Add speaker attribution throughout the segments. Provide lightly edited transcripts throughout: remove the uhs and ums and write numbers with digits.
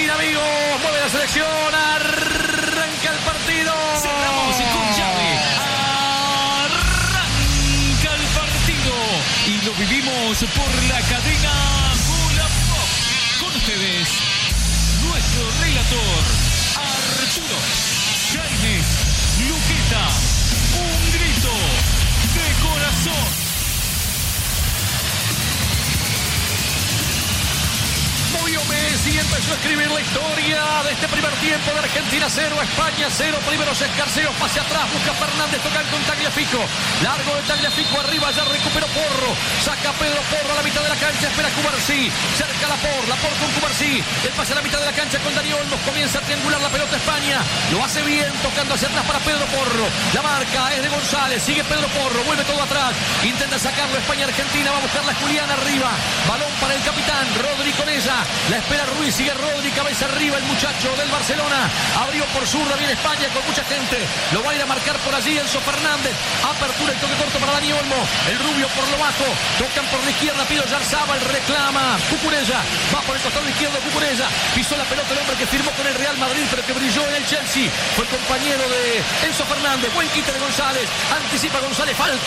Speaker 1: Argentina, amigos. Mueve la selección. Arranca el partido.
Speaker 2: Cerramos con llave. Arranca el partido. Y lo vivimos por la cadena Gula Pop. Con ustedes, nuestro relator, Arturo Jaime Luqueta. Un grito de corazón.
Speaker 1: Movió Messi, empezó a escribir la historia de este primer tiempo de Argentina 0, España 0. Primeros escarceos, pase atrás, busca Fernández, tocan con Tagliafico. Largo de Tagliafico, arriba ya recuperó Porro. Saca Pedro Porro a la mitad de la cancha, espera Cubarsí. Cerca Laporte con Cubarsí. El pase a la mitad de la cancha con Dani Olmos. Comienza a triangular la pelota España. Lo hace bien, tocando hacia atrás para Pedro Porro. La marca es de González, sigue Pedro Porro, vuelve todo atrás. Intenta sacarlo España-Argentina, va a buscar la Julián arriba. Balón para el capitán, Rodri con ella. La espera Ruiz, sigue Rodri, cabeza arriba el muchacho del Barcelona. Abrió por zurda, viene España con mucha gente. Lo va a ir a marcar por allí Enzo Fernández. Apertura, el toque corto para Dani Olmo. El rubio por lo bajo. Tocan por la izquierda, Pío Yarzábal reclama. Cucurella, va por el costado izquierdo Cucurella. Pisó la pelota el hombre que firmó con el Real Madrid, pero que brilló en el Chelsea. Fue compañero de Enzo Fernández. Buen quite de González. Anticipa González. Falta.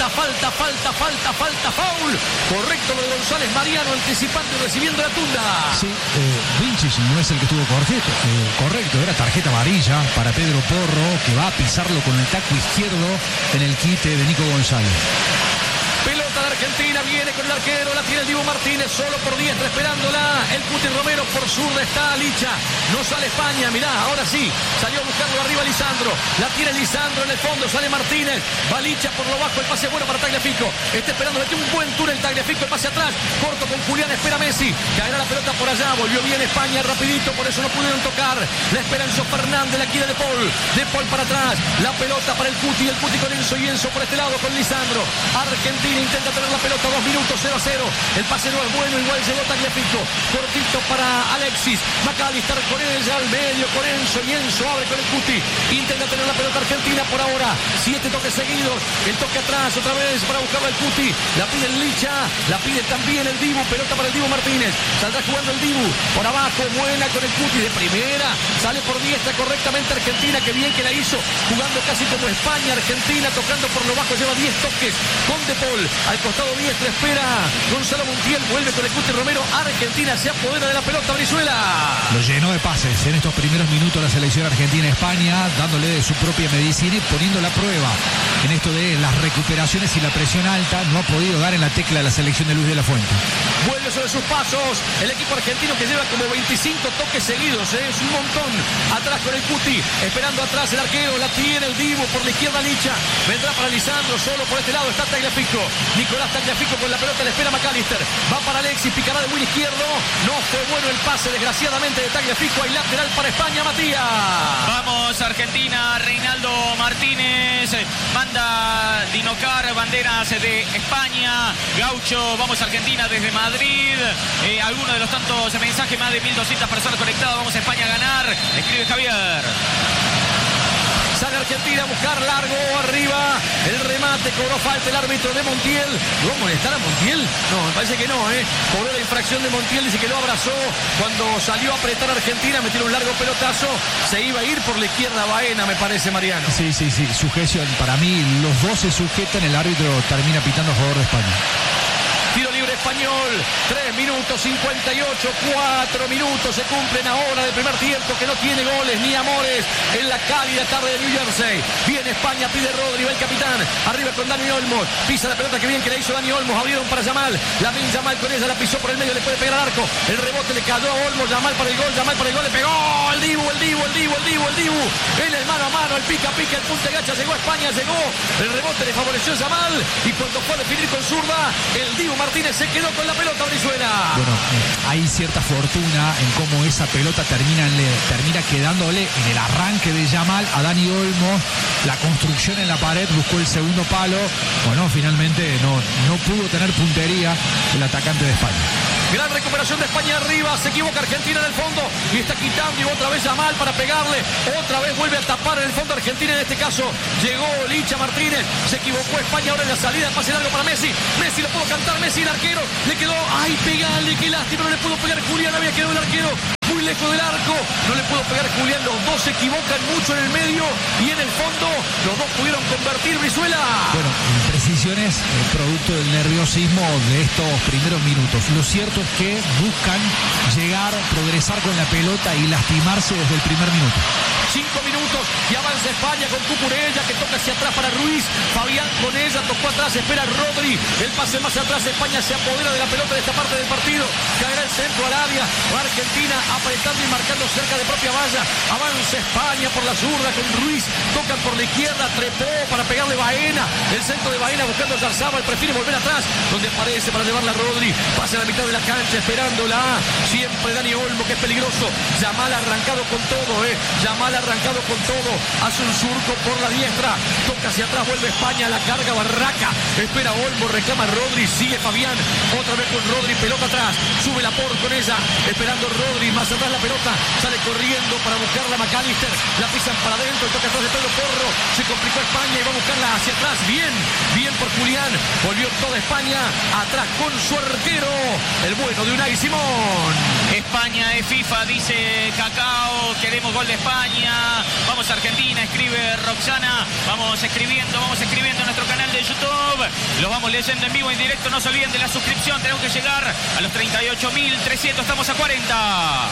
Speaker 1: Foul. Correcto lo de González. Mariano anticipando y recibiendo la tunda.
Speaker 3: Sí, Vinicius no es el que estuvo correcto, era tarjeta amarilla para Pedro Porro, que va a pisarlo con el taco izquierdo en el quite de Nico González.
Speaker 1: Pelota de Argentina, viene con el arquero, la tiene el Dibu Martínez, solo por diestra esperándola. El Cuti Romero por zurda está Licha. No sale España, mirá, ahora sí. Salió a buscarlo arriba Lisandro. La tiene Lisandro en el fondo, sale Martínez. Va Licha por lo bajo, el pase bueno para Tagliafico. Está esperando, metió un buen túnel Tagliafico, el pase atrás. Corto con Julián, espera Messi. Caerá la pelota por allá, volvió bien España rapidito, por eso no pudieron tocar. La espera Enzo Fernández, la quiere De Paul. De Paul para atrás, la pelota para el Cuti con Enzo y Enzo por este lado con Lisandro. Argentina intenta tener la pelota, 2 minutos, 0-0. El pase no es bueno, igual llegó Tagliafico. Cortito para Alexis. McAllister con ella al medio, con Enzo y Enzo abre con el Cuti. Intenta tener la pelota Argentina por ahora. 7 toques seguidos. El toque atrás otra vez para buscarla el Cuti. La pide el Licha, la pide también el Dibu. Pelota para el Dibu Martínez. Saldrá jugando el Dibu. Por abajo, buena con el Cuti de primera. Sale por diestra correctamente Argentina. Que bien que la hizo. Jugando casi como España. Argentina tocando por lo bajo. Lleva 10 toques con De Paul. Al costado diestra espera Gonzalo Montiel, vuelve con el Cuti Romero. Argentina se apodera de la pelota, Brizuela.
Speaker 3: Lo llenó de pases en estos primeros minutos la selección argentina-España, dándole de su propia medicina y poniendo la prueba en esto de las recuperaciones y la presión alta. No ha podido dar en la tecla de la selección de Luis de la Fuente.
Speaker 1: Vuelve sobre sus pasos el equipo argentino, que lleva como 25 toques seguidos, es un montón. Atrás con el Cuti, esperando atrás el arquero, la tiene el Dibu por la izquierda Licha. Vendrá para Lisandro, solo por este lado está Tagliafico. Nicolás Tagliafico con la pelota, le espera McAllister. Va para Alexis, picará de buen izquierdo. No fue bueno el pase, desgraciadamente, de Tagliafico. Hay lateral para España, Matías.
Speaker 4: Vamos Argentina, Reinaldo Martínez manda Dinocar, banderas de España. Gaucho, vamos Argentina desde Madrid. Algunos de los tantos mensajes, más de 1.200 personas conectadas. Vamos a España a ganar, escribe Javier.
Speaker 1: Sale Argentina a buscar largo arriba. El remate, cobró falta el árbitro de Montiel. ¿Lo va a molestar a Montiel? No, me parece que no, Cobró la infracción de Montiel, dice que lo abrazó. Cuando salió a apretar a Argentina, metió un largo pelotazo. Se iba a ir por la izquierda Baena, me parece, Mariano.
Speaker 3: Sí, sujeción. Para mí, los dos se sujetan, el árbitro termina pitando a favor de España.
Speaker 1: Tiro libre español, 3 minutos 58, 4 minutos se cumplen ahora del primer tiempo, que no tiene goles ni amores en la cálida tarde de New Jersey. Viene España, pide Rodri, va el capitán, arriba con Dani Olmos, pisa la pelota que bien que la hizo Dani Olmos, abrieron para Yamal, la ven Yamal con ella, la pisó por el medio, le puede pegar al arco, el rebote le cayó a Olmos, Yamal para el gol, le pegó, el Dibu, en el mano a mano, el pica, el punta gacha, llegó a España, el rebote le favoreció a Yamal, y cuando fue a definir con zurda, el Dibu Martínez se quedó con la pelota, Brizuela.
Speaker 3: Bueno, hay cierta fortuna en cómo esa pelota termina quedándole en el arranque de Yamal a Dani Olmo. La construcción en la pared, buscó el segundo palo. Bueno, finalmente no pudo tener puntería el atacante de España.
Speaker 1: Gran recuperación de España arriba, se equivoca Argentina en el fondo y está quitando y otra vez Yamal para pegarle, otra vez vuelve a tapar en el fondo Argentina, en este caso llegó Licha Martínez, se equivocó España ahora en la salida, pase largo para Messi lo pudo cantar, Messi el arquero, le quedó, ay pegale, qué lástima, no le pudo pegar Julián, había quedado el arquero muy lejos del arco. No le pudo pegar Julián. Los dos se equivocan mucho en el medio y en el fondo los dos pudieron convertir. Brizuela.
Speaker 3: Bueno, imprecisiones producto del nerviosismo de estos primeros minutos. Lo cierto es que buscan llegar, progresar con la pelota y lastimarse desde el primer minuto.
Speaker 1: 5 minutos y avanza España con Cucurella que toca hacia atrás para Ruiz. Fabián con ella, tocó atrás, espera Rodri. El pase más atrás, España se apodera de la pelota de esta parte del partido. Caerá el centro al área. Argentina apretando y marcando cerca de propia valla. Avanza España por la zurda con Ruiz. Tocan por la izquierda, trepó para pegarle Baena. El centro de Baena buscando a Yarzábal. Prefiere volver atrás, donde aparece para llevarla a Rodri. Pasa a la mitad de la cancha esperándola. Siempre Dani Olmo, que es peligroso. Yamal arrancado con todo, Yamal arrancado con todo. Hace un surco por la diestra. Toca hacia atrás, vuelve España. La carga Barraca. Espera Olmo, reclama Rodri. Sigue Fabián. Otra vez con Rodri, pelota atrás. Sube Laporte con ella. Esperando Rodri. Más atrás la pelota. Sale corriendo para buscarla McAllister. La pisan para adentro. Toca atrás de Pedro Porro. Se complicó España y va a buscarla hacia atrás. Bien. Bien por Julián. Volvió toda España. Atrás con su arquero. El bueno de Unai Simón.
Speaker 4: España es FIFA, dice Cacao. Queremos gol de España. Vamos a Argentina, escribe Roxana. Vamos escribiendo en nuestro canal de YouTube. Lo vamos leyendo en vivo, en directo. No se olviden de la suscripción. Tenemos que llegar a los 38.300. Estamos a 40.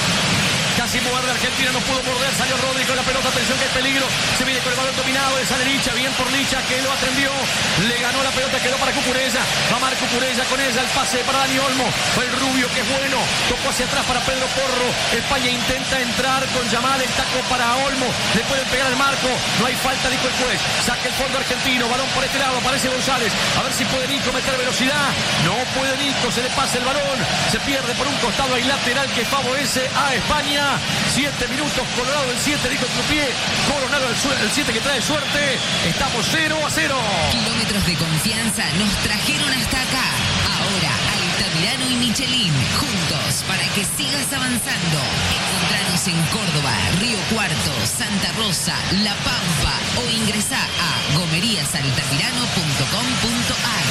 Speaker 1: Casi muerde Argentina, no pudo morder, salió Rodri con la pelota, atención que hay peligro, se viene con el balón dominado, le sale Licha, bien por Licha que lo atendió, le ganó la pelota, quedó para Cucurella, va Marc Cucurella con ella, el pase para Dani Olmo, fue el rubio que es bueno, tocó hacia atrás para Pedro Porro, España intenta entrar con Yamal, el taco para Olmo, le pueden pegar al marco, no hay falta, dijo el juez, saca el fondo argentino, balón por este lado, aparece González, a ver si puede Nico meter velocidad, no puede Nico, se le pasa el balón, se pierde por un costado, hay lateral que favorece a España. 7 minutos, Colorado el 7, dijo Trupié. Coronado el 7 que trae suerte. Estamos 0-0.
Speaker 5: Kilómetros de confianza nos trajeron hasta acá. Ahora Altamirano y Michelin, juntos para que sigas avanzando. Encontranos en Córdoba, Río Cuarto, Santa Rosa, La Pampa o ingresá a gomeriasaltamirano.com.ar.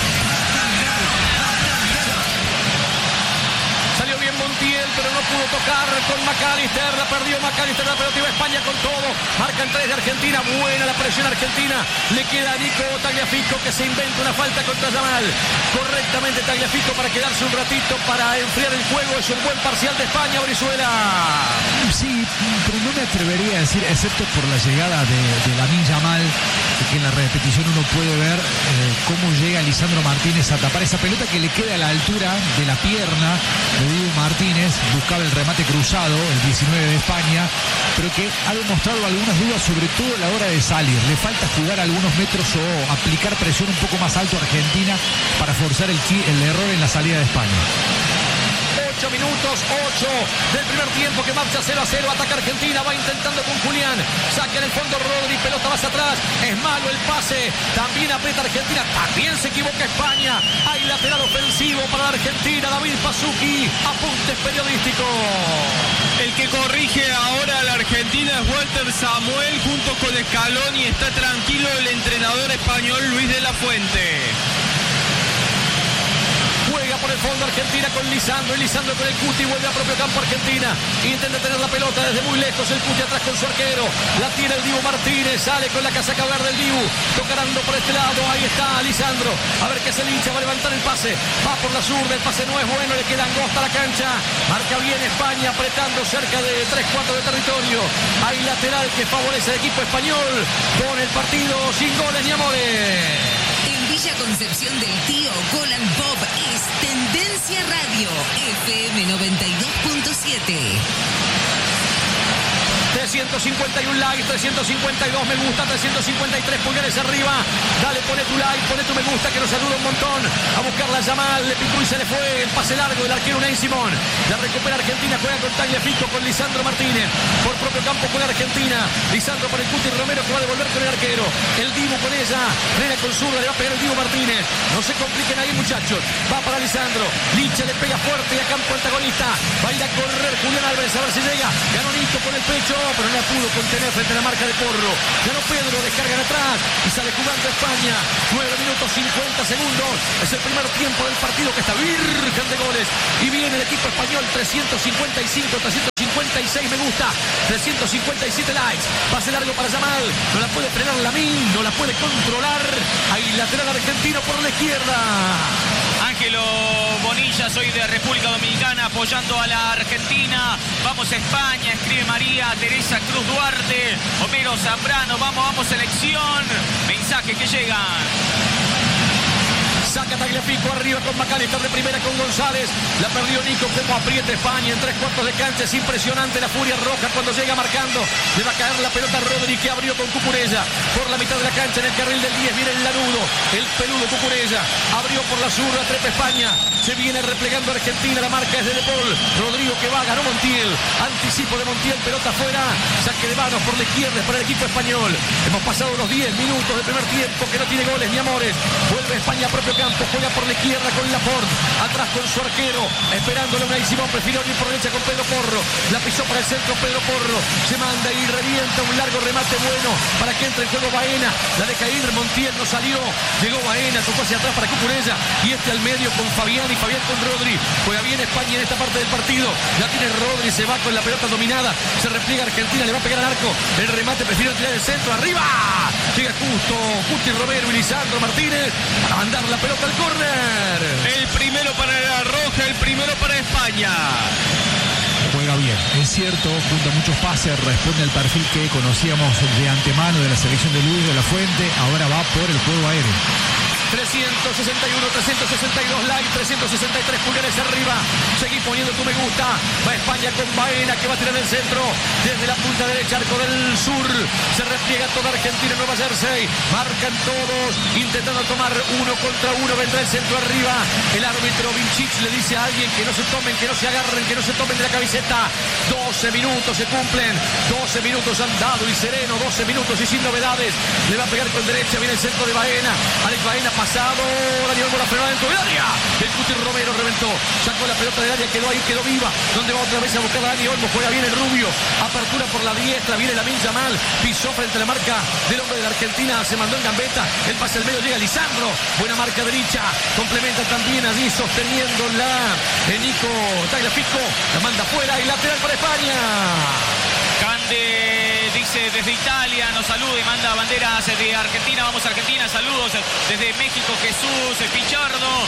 Speaker 1: Salió bien Montiel, pero no pudo tocar con McAllister. La perdió McAllister, la pelota iba España con todo. Marcan 3 de Argentina, buena la presión argentina. Le queda a Nico Tagliafico que se inventa una falta contra Yamal. Correctamente Tagliafico para quedarse un ratito para enfriar el juego. Es un buen parcial de España, Brizuela.
Speaker 3: Sí, pero no me atrevería a decir, excepto por la llegada de Lamine Yamal, que en la repetición uno puede ver cómo llega Lisandro Martínez a tapar esa pelota que le queda a la altura de la pierna de Dibu Martínez. Buscaba el remate cruzado, el 19 de España, pero que ha demostrado algunas dudas, sobre todo a la hora de salir. Le falta jugar algunos metros o aplicar presión un poco más alto a Argentina para forzar el error en la salida de España.
Speaker 1: 8 minutos, 8 del primer tiempo que marcha 0-0, ataca Argentina, va intentando con Julián, saca en el fondo Rodri, pelota más atrás, es malo el pase, también aprieta Argentina, también se equivoca España, hay lateral ofensivo para la Argentina, David Pasuki, apuntes periodísticos.
Speaker 6: El que corrige ahora a la Argentina es Walter Samuel junto con Scaloni, está tranquilo el entrenador español Luis de la Fuente.
Speaker 1: Juega por el fondo Argentina con Lisandro, y Lisandro con el Cuti, vuelve a propio campo Argentina, intenta tener la pelota desde muy lejos, el Cuti atrás con su arquero, la tira el Dibu Martínez, sale con la casaca verde el Dibu, tocarando por este lado, ahí está Lisandro, a ver qué se lincha, va a levantar el pase, va por la zurda, el pase no es bueno, le queda angosta a la cancha, marca bien España, apretando cerca de 3/4 de territorio, hay lateral que favorece al equipo español, con el partido sin goles ni amores.
Speaker 5: Villa Concepción del Tío, Golan Pop es Tendencia Radio, FM 92.7.
Speaker 1: 351 likes, 352 me gusta, 353 pulgares arriba. Dale, pone tu like, pone tu me gusta que nos ayuda un montón. A buscarla Yamal, le picó y se le fue el pase largo del arquero Unai Simón. La recupera Argentina, juega con Tagliafico, con Lisandro Martínez. Por propio campo juega Argentina. Lisandro para el Cuti Romero que va a devolver con el arquero. El Dibu con ella, frena con zurda, le va a pegar el Dibu Martínez. No se compliquen ahí muchachos. Va para Lisandro. Licha le pega fuerte y a campo antagonista. Va a ir a correr Julián Álvarez a ver si llega. Ganó Nico con el pecho, pero no la pudo contener frente a la marca de Porro. Ganó Pedro, descargan atrás y sale jugando España. 9 minutos 50 segundos. Es el primer tiempo del partido que está virgen de goles. Y viene el equipo español 355, 350 356 me gusta, 357 likes. Pase largo para Yamal, no la puede frenar Lamín, no la puede controlar. Ahí lateral argentino por la izquierda.
Speaker 4: Ángelo Bonilla, soy de República Dominicana, apoyando a la Argentina. Vamos a España, escribe María Teresa Cruz Duarte. Homero Zambrano, vamos selección. Mensajes que llegan.
Speaker 1: Saca Tagliafico arriba con McAllister de primera con González. La perdió Nico, como aprieta España en 3/4 de cancha. Es impresionante la furia roja cuando llega marcando. Le va a caer la pelota a Rodri, que abrió con Cucurella. Por la mitad de la cancha en el carril del 10 viene el lanudo, el peludo Cucurella. Abrió por la zurda, trepa España. Se viene replegando Argentina, la marca es de Paul. Rodrigo que va, ganó Montiel. Anticipo de Montiel, pelota afuera. Saque de manos por la izquierda para el equipo español. Hemos pasado los 10 minutos del primer tiempo que no tiene goles ni amores. Vuelve España a propio campo, juega por la izquierda con Laporte, atrás con su arquero, esperándole Unai Simón, prefirió ir por derecha con Pedro Porro, la pisó para el centro Pedro Porro, se manda y revienta un largo remate bueno para que entre en juego Baena, la deja ir, Montiel no salió, llegó Baena, tocó hacia atrás para Cucurella y este al medio con Fabián y Fabián con Rodri, juega bien España en esta parte del partido, la tiene Rodri, se va con la pelota dominada, se repliega Argentina, le va a pegar al arco, el remate prefirió tirar el centro, arriba, llega justo Cuti Romero y Lisandro Martínez para mandar la pelota al córner.
Speaker 6: El primero para la Roja, el primero para España.
Speaker 3: Juega bien, es cierto, junto a muchos pases, responde al perfil que conocíamos de antemano de la selección de Luis de la Fuente, ahora va por el juego aéreo.
Speaker 1: 361, 362 like, 363 pulgares arriba. Seguí poniendo tu me gusta. Va España con Baena que va a tirar el centro desde la punta derecha, arco del sur. Se repliega toda Argentina, Nueva Jersey. Marcan todos, intentando tomar uno contra uno. Vendrá el centro arriba. El árbitro Vinchich le dice a alguien que no se tomen, que no se agarren, que no se tomen de la camiseta. 12 minutos se cumplen. 12 minutos han dado y sereno. 12 minutos y sin novedades. Le va a pegar con derecha. Viene el centro de Baena. Alex Baena pasado, Daniel Olmo la frenó dentro del área, el Cuti Romero reventó, sacó la pelota del área, quedó ahí, quedó viva, donde va otra vez a buscar a Dani Olmo, juega bien el Rubio, apertura por la diestra, viene Lamine Yamal, pisó frente a la marca del hombre de la Argentina, se mandó en gambeta, el pase al medio, llega Lisandro, buena marca derecha, complementa también allí sosteniendo la Nico Tagliafico, la manda fuera y lateral para España.
Speaker 4: Cande dice desde Italia, nos saluda y manda banderas de Argentina. Vamos a Argentina, saludos desde México, Jesús Pichardo.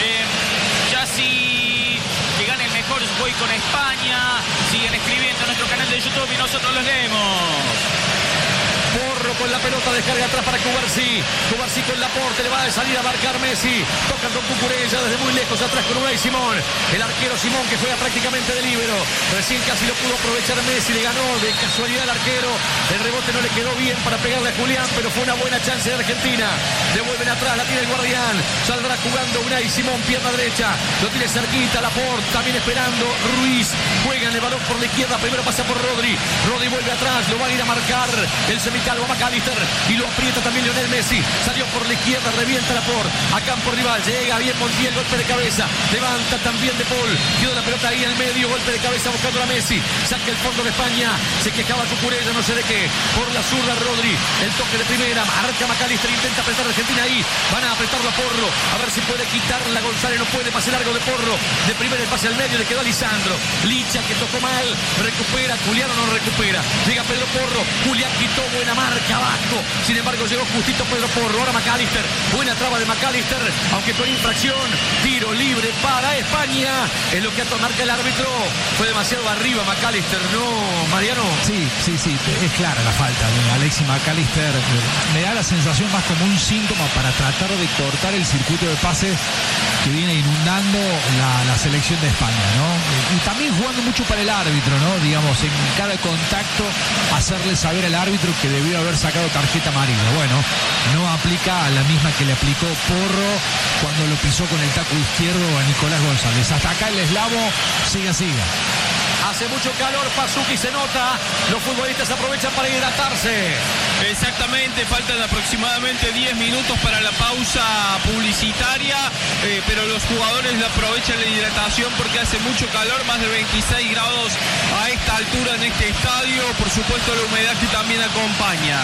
Speaker 4: Yassi, que gane el mejor, voy con España. Siguen escribiendo en nuestro canal de YouTube y nosotros los leemos.
Speaker 1: Porro con la pelota, descarga atrás para Cubarsí. Cubarsí con Laporte, le va a salir a marcar Messi. Tocan con Cucurella desde muy lejos atrás con Unai Simón. El arquero Simón que juega prácticamente de líbero. Recién casi lo pudo aprovechar Messi, le ganó de casualidad al arquero. El rebote no le quedó bien para pegarle a Julián, pero fue una buena chance de Argentina. Devuelven atrás, la tiene el guardián. Saldrá jugando Unai Simón, pierna derecha. Lo tiene cerquita Laporte, también esperando Ruiz. Juegan el balón por la izquierda, primero pasa por Rodri. Rodri vuelve atrás, lo va a ir a marcar el semicalvo McAllister y lo aprieta también Lionel Messi. Salió por la izquierda, revienta Laporte a campo rival, llega bien Montiel, golpe de cabeza, levanta también De Paul, quedó la pelota ahí al medio, golpe de cabeza buscando a Messi, saca el fondo de España, se quejaba Cucurella, no sé de qué, por la zurda Rodri, el toque de primera, marca McAllister, intenta apretar a Argentina ahí, van a apretarlo a Porro, a ver si puede quitarla González, no puede, pase largo de Porro, de primera el pase al medio, le quedó a Lisandro, Licha que tocó mal, recupera, Julián no recupera, llega Pedro Porro, Julián quitó, buena marca abajo, sin embargo llegó justito Pedro Porro, ahora McAllister, buena traba de McAllister, aunque con infracción, tiro libre para España, es lo que marca el árbitro, fue demasiado arriba McAllister, ¿no, Mariano?
Speaker 3: Sí, es clara la falta de Alexis McAllister, me da la sensación más como un síntoma para tratar de cortar el circuito de pases que viene inundando la selección de España, ¿no? Y también jugando mucho para el árbitro, ¿no? Digamos, en cada contacto hacerle saber al árbitro que debió haber sacado tarjeta amarilla. Bueno, no aplica a la misma que le aplicó Porro cuando lo pisó con el taco izquierdo a Nicolás González. Hasta acá el eslavo, siga.
Speaker 1: Hace mucho calor, Pazuki, se nota. Los futbolistas aprovechan para hidratarse.
Speaker 6: Exactamente, faltan aproximadamente 10 minutos para la pausa publicitaria, pero los jugadores aprovechan la hidratación porque hace mucho calor, más de 26 grados a esta altura en este estadio. Por supuesto, la humedad que también acompaña.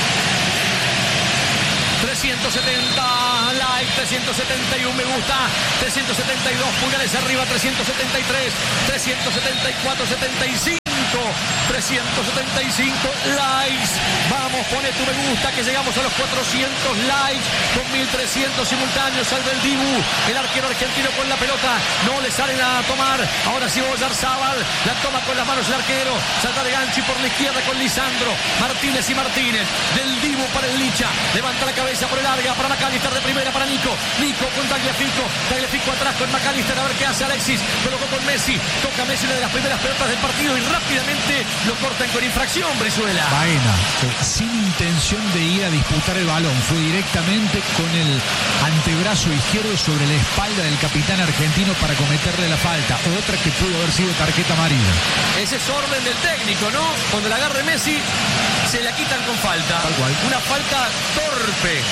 Speaker 1: 370 like, 371 me gusta, 372 pulgares arriba, 373, 374, 75 375 likes. Vamos, pone tu me gusta que llegamos a los 400 likes con 1300 simultáneos. Salva el Dibu, el arquero argentino con la pelota. No le salen a tomar. Ahora sí Oyarzábal la toma con las manos el arquero. Salta de Ganchi por la izquierda con Lisandro. Martínez y Martínez. Del Dibu para el Licha. Levanta la cabeza por el larga para McAllister de primera para Nico. Nico con Tagliafico. Tagliafico atrás con McAllister. A ver qué hace Alexis. Colocó con Messi. Toca Messi una de las primeras pelotas del partido y rápidamente lo cortan con infracción, Brizuela.
Speaker 3: Baena, sin intención de ir a disputar el balón, fue directamente con el antebrazo izquierdo sobre la espalda del capitán argentino para cometerle la falta. Otra que pudo haber sido tarjeta amarilla.
Speaker 1: Ese es orden del técnico, ¿no? Cuando la agarre Messi, se la quitan con falta.
Speaker 3: Tal cual.
Speaker 1: Una falta torpe.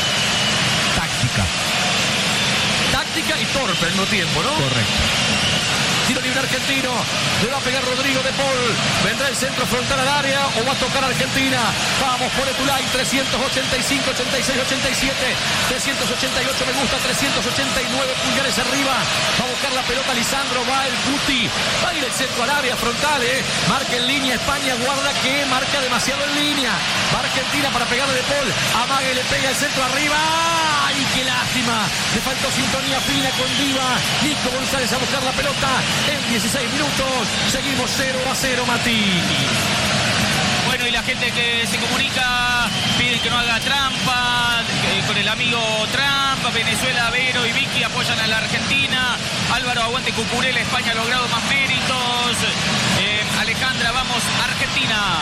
Speaker 1: Táctica y torpe al mismo tiempo, ¿no?
Speaker 3: Correcto.
Speaker 1: Tiro libre argentino. Le va a pegar Rodrigo de Paul. Vendrá el centro frontal al área o va a tocar Argentina. Vamos, pone tu like. 385, 86, 87. 388 me gusta. 389 pulgares arriba. Va a buscar la pelota Lisandro. Va el Guti. Va a ir el centro al área frontal, Marca en línea España. Guarda que marca demasiado en línea. Va Argentina para pegarle de Paul. Amague le pega el centro arriba. ¡Ay, qué lástima! Le faltó sintonía fina con Diva. Nico González a buscar la pelota. En 16 minutos seguimos 0-0, Mati.
Speaker 4: Bueno, y la gente que se comunica piden que no haga trampa con el amigo Trump. Venezuela, Vero y Vicky apoyan a la Argentina. Álvaro, aguante Cucurella, España ha logrado más méritos. Alejandra, vamos, Argentina.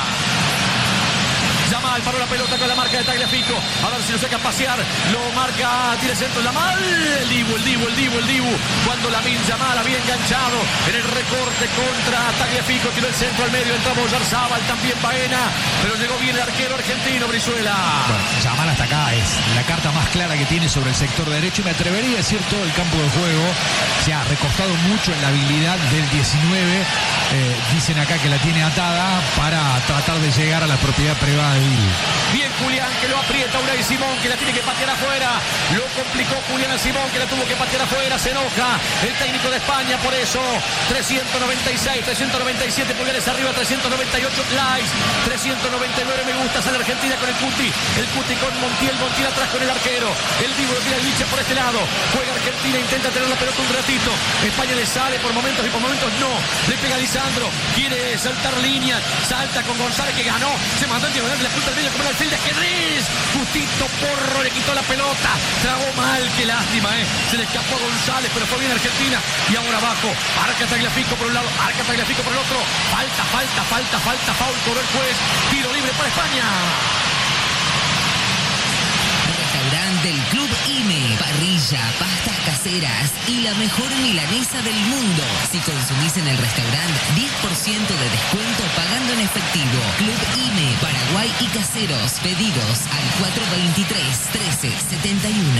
Speaker 1: Yamal paró la pelota con la marca de Tagliafico. A ver si lo saca a pasear. Lo marca, tira el centro Yamal. El Dibu. Cuando Lamine Yamal había enganchado en el recorte contra Tagliafico. Tiró el centro al medio. Entraba Oyarzábal, también Baena. Pero llegó bien el arquero argentino, Brizuela.
Speaker 3: Bueno, Yamal hasta acá es la carta más clara que tiene sobre el sector derecho. Y me atrevería a decir todo el campo de juego. Se ha recostado mucho en la habilidad del 19. Dicen acá que la tiene atada para tratar de llegar a la propiedad privada de Dibu.
Speaker 1: Bien Julián, que lo aprieta Unai Simón, que la tiene que patear afuera. Lo complicó Julián a Simón, que la tuvo que patear afuera. Se enoja el técnico de España por eso. 396, 397 pulgares arriba, 398 likes, 399 me gusta. Sale Argentina con el Cuti con Montiel atrás con el arquero. El Dibu lo tira el Licha por este lado. Juega Argentina, intenta tener la pelota un ratito. España le sale por momentos y por momentos no. Le pega a Lisandro, quiere saltar líneas, salta con González que ganó. Se mandó en diagonal de la punta del medio como el alfil de ajedrez. Justito Porro le quitó la pelota. Trabó mal, qué lástima, Se le escapó a González, pero fue bien Argentina. Y ahora abajo, arca Tagliafico por un lado, arca Tagliafico por el otro. Falta, foul, cobró el juez. Tiro libre para España.
Speaker 5: Restaurante del Club IME. Parrilla, pastas caseras y la mejor milanesa del mundo. Si consumís en el restaurante, 10% de descuento pagando en efectivo. Club IME, Paraguay y Caseros. Pedidos al 423-1371.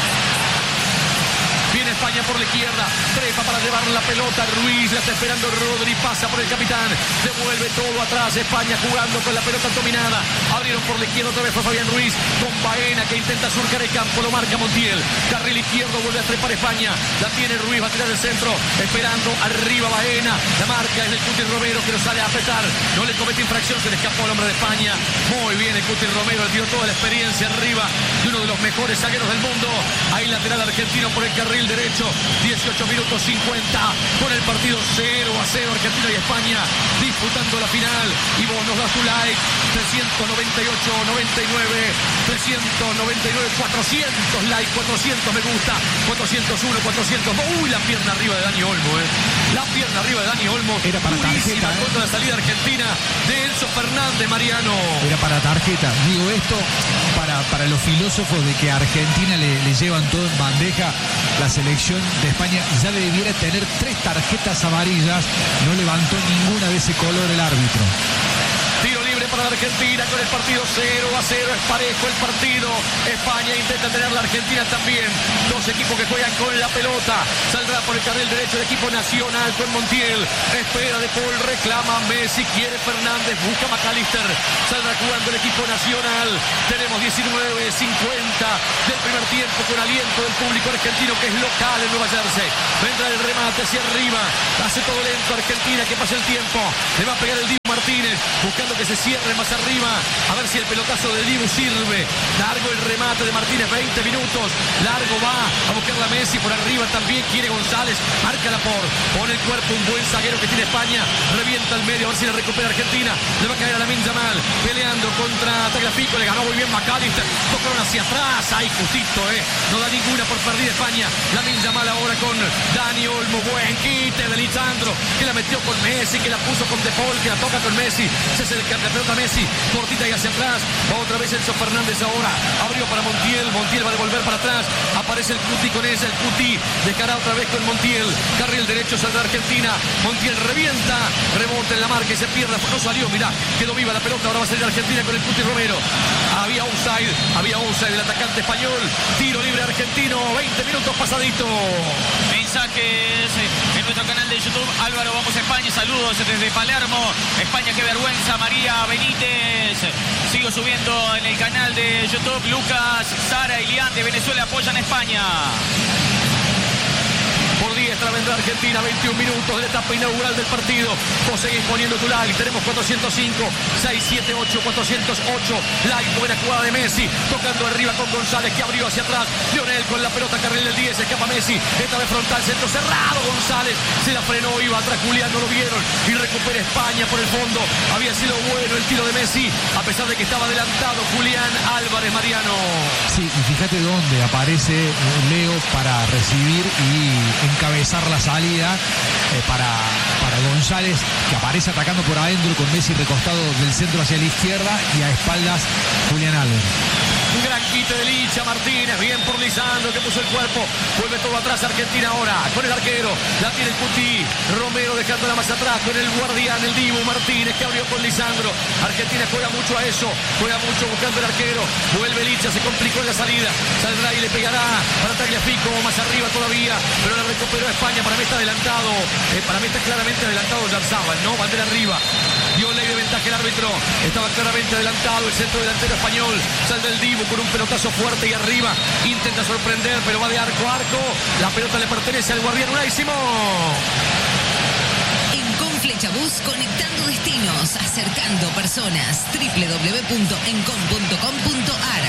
Speaker 1: Viene España por la izquierda, trepa para llevar la pelota, Ruiz, la está esperando Rodri, pasa por el capitán, devuelve todo atrás, España jugando con la pelota dominada, abrieron por la izquierda, otra vez fue Fabián Ruiz, con Baena que intenta surcar el campo, lo marca Montiel, carril izquierdo, vuelve a trepar España, la tiene Ruiz, va a tirar el centro, esperando arriba Baena, la marca es del Cuti Romero que lo sale a apretar, no le comete infracción, se le escapó al hombre de España, muy bien el Cuti Romero, le dio toda la experiencia arriba de uno de los mejores zagueros del mundo, ahí lateral argentino por el carril derecho, 18 minutos 50 con el partido 0-0 Argentina y España disputando la final y vos nos das tu like 398, 99, 399, 400 likes, 400 me gusta, 401, 402, uy la pierna arriba de Dani Olmo, la pierna arriba de Dani Olmo,
Speaker 3: era para tarjeta,
Speaker 1: contra la salida argentina de Enzo Fernández, Mariano.
Speaker 3: Era para tarjeta, digo esto para los filósofos de que a Argentina le llevan todo en bandeja. La selección de España ya debiera tener 3 tarjetas amarillas, no levantó ninguna de ese color el árbitro.
Speaker 1: Tiro libre para la Argentina con el partido 0-0, es parejo el partido. España intenta tener la Argentina también. Dos equipos que juegan con la pelota. Saldrá por el carril derecho el equipo nacional con Montiel. Espera de Paul, reclama Messi, quiere Fernández, busca McAllister. Saldrá jugando el equipo nacional. Tenemos 19:50 del primer tiempo con aliento del público argentino que es local en Nueva Jersey. Vendrá el remate hacia arriba. Hace todo lento Argentina, que pasa el tiempo. Le va a pegar el Dibu Martínez. Martínez, buscando que se cierre más arriba, a ver si el pelotazo de Dibu sirve. Largo el remate de Martínez, 20 minutos. Largo va a buscar la Messi por arriba también. Quiere González, marca Laporte, pone el cuerpo, un buen zaguero que tiene España. Revienta al medio, a ver si le recupera Argentina. Le va a caer a Lamine Yamal, peleando contra Tagliafico. Le ganó muy bien McAllister. Tocaron hacia atrás, ahí justito, no da ninguna por perdida España. Lamine Yamal ahora con Dani Olmo. Buen quite de Lisandro, que la metió con Messi, que la puso con De Paul, que la toca con Messi. Se acerca la pelota Messi, cortita y hacia atrás. Va otra vez Enzo Fernández ahora. Abrió para Montiel. Montiel va a devolver para atrás. Aparece el Cuti con ese. El Cuti dejará otra vez con Montiel. Carril derecho saldrá Argentina. Montiel revienta. Rebota en la marca y se pierde. No salió, mirá. Quedó viva la pelota. Ahora va a salir Argentina con el Cuti Romero. Había offside del atacante español. Tiro libre argentino. 20 minutos pasadito.
Speaker 4: Mensajes en nuestro canal de YouTube. Álvaro, vamos a España. Saludos desde Palermo. España, qué vergüenza. María Benítez. Sigo subiendo en el canal de YouTube. Lucas, Sara y Lian de Venezuela apoyan a España.
Speaker 1: Por diestra vendrá Argentina, 21 minutos de la etapa inaugural del partido. Vos seguís poniendo tu like. Tenemos 405, 678, 408. Like, buena jugada de Messi. Tocando arriba con González, que abrió hacia atrás. Lionel con la pelota, carril del 10. Escapa Messi. Esta vez frontal, centro cerrado. González se la frenó, iba atrás Julián, no lo vieron. Y recupera España por el fondo. Había sido bueno el tiro de Messi, a pesar de que estaba adelantado Julián Álvarez, Mariano.
Speaker 3: Sí, y fíjate dónde aparece Leo para recibir y encabezar la salida para González, que aparece atacando por adentro con Messi recostado del centro hacia la izquierda y a espaldas Julián Álvarez.
Speaker 1: Un gran quite de Licha Martínez, bien por Lisandro que puso el cuerpo, vuelve todo atrás Argentina ahora, con el arquero, la tiene el Cuti, Romero dejándola más atrás, con el guardián, el Dibu Martínez que abrió con Lisandro. Argentina juega mucho a eso, juega mucho buscando el arquero, vuelve Licha, se complicó en la salida, saldrá y le pegará para Tagliafico, más arriba todavía, pero la recuperó España. Para mí está adelantado, para mí está claramente adelantado Yarzábal, ¿no? Bandera arriba, dio ley de ventaja el árbitro, estaba claramente adelantado el centro delantero español, sale del Dibu con un pelotazo fuerte y arriba, intenta sorprender, pero va de arco a arco, la pelota le pertenece al guardián Unai Simón.
Speaker 5: En Conflechabús, conectando destinos, acercando personas, www.encom.com.ar.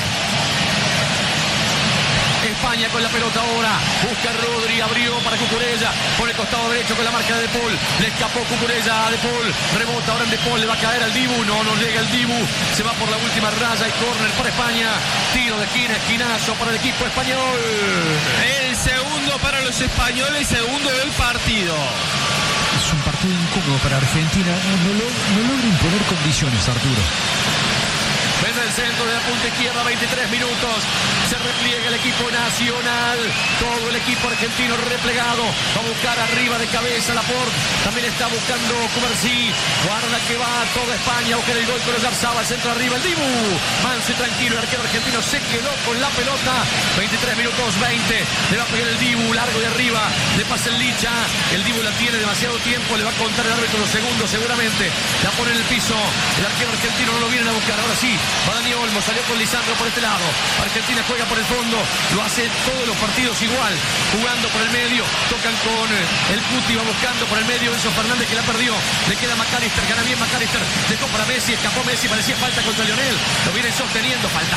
Speaker 1: España con la pelota ahora, busca Rodri, abrió para Cucurella, por el costado derecho con la marca de De Paul, le escapó Cucurella a De Paul, rebota ahora en De Paul, le va a caer al Dibu, no llega el Dibu, se va por la última raya y córner para España, tiro de esquina, esquinazo para el equipo español.
Speaker 6: El segundo para los españoles, segundo del partido.
Speaker 3: Es un partido incómodo para Argentina, no logra imponer condiciones, Arturo.
Speaker 1: Vendrá el centro de la punta izquierda, 23 minutos. Se repliega el equipo nacional. Todo el equipo argentino replegado. Va a buscar arriba de cabeza Laporte. También está buscando Cubarsí. Guarda que va toda España. Busca el gol con Yarzábal. Centro arriba el Dibu. Manso y tranquilo. El arquero argentino se quedó con la pelota. 23 minutos 20. Le va a pegar el Dibu. Largo de arriba. Le pasa el Licha. El Dibu la tiene demasiado tiempo. Le va a contar el árbitro los segundos seguramente. La pone en el piso. El arquero argentino no lo vienen a buscar. Ahora sí. Va Dani Olmo, salió con Lisandro por este lado. Argentina juega por el fondo, lo hace todos los partidos igual, jugando por el medio, tocan con el Cuti, va buscando por el medio Enzo Fernández que la perdió, le queda McAllister, gana bien McAllister, dejó para Messi, escapó Messi, parecía falta contra Lionel, lo vienen sosteniendo, falta,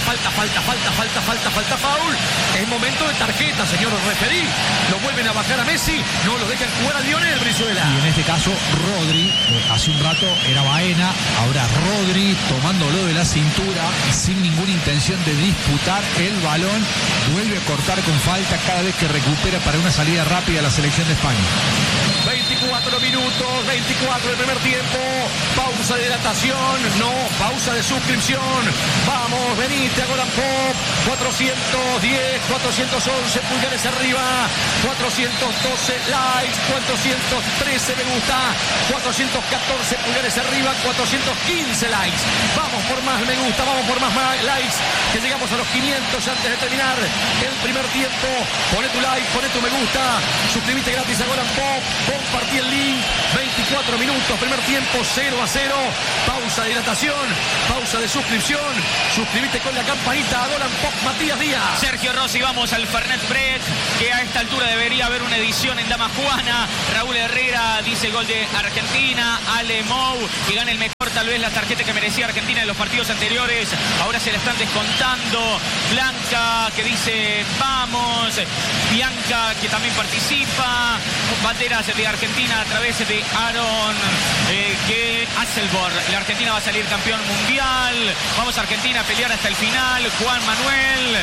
Speaker 1: foul. Es momento de tarjeta, señor referí, lo vuelven a bajar a Messi, no lo dejan jugar a Lionel Brizuela.
Speaker 3: Y en este caso Rodri, hace un rato era Baena, ahora Rodri tomándolo de la cintura sin ninguna intención de disputar el balón, vuelve a cortar con falta cada vez que recupera para una salida rápida a la selección de España.
Speaker 1: 24 minutos, 24 del primer tiempo, pausa de dilatación, no, pausa de suscripción, vamos, venite a Golan Pop, 410, 411 pulgares arriba, 412 likes, 413 me gusta, 414 pulgares arriba, 415 likes, vamos por más me gusta, vamos por más likes, que llegamos a los 500 antes de terminar el primer tiempo, poné tu like, poné tu me gusta, suscríbete gratis a Golan Pop, compartí el link, 24 minutos, primer tiempo 0-0, pausa de dilatación, pausa de suscripción, suscríbete con la campanita a Golan Pop Matías Díaz.
Speaker 4: Sergio Rossi, vamos al Fernet Break, que a esta altura debería haber una edición en Dama Juana. Raúl Herrera dice gol de Argentina, Ale Mou, y gana el mejor tablero tal vez la tarjeta que merecía Argentina en los partidos anteriores. Ahora se la están descontando. Blanca que dice vamos. Bianca que también participa. Banderas de Argentina a través de Aaron Hasselborg. La Argentina va a salir campeón mundial. Vamos a Argentina a pelear hasta el final. Juan Manuel.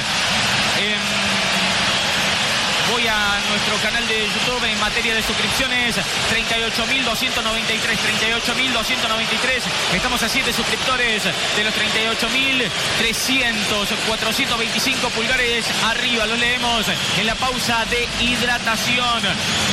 Speaker 4: Voy a nuestro canal de YouTube en materia de suscripciones, 38.293, 38.293. Estamos a 7 suscriptores de los 38.300, 425 pulgares arriba. Lo leemos en la pausa de hidratación.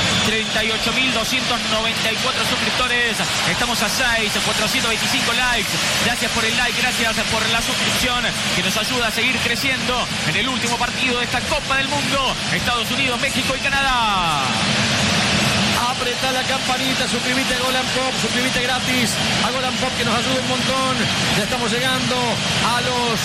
Speaker 4: 38.294 suscriptores. Estamos a 6, 425 likes. Gracias por el like, gracias por la suscripción que nos ayuda a seguir creciendo en el último partido de esta Copa del Mundo. Estados Unidos, México y Canadá.
Speaker 1: Apretá la campanita, suscríbete a Golan Pop, suscríbete gratis a Golan Pop que nos ayuda un montón. Ya estamos llegando a los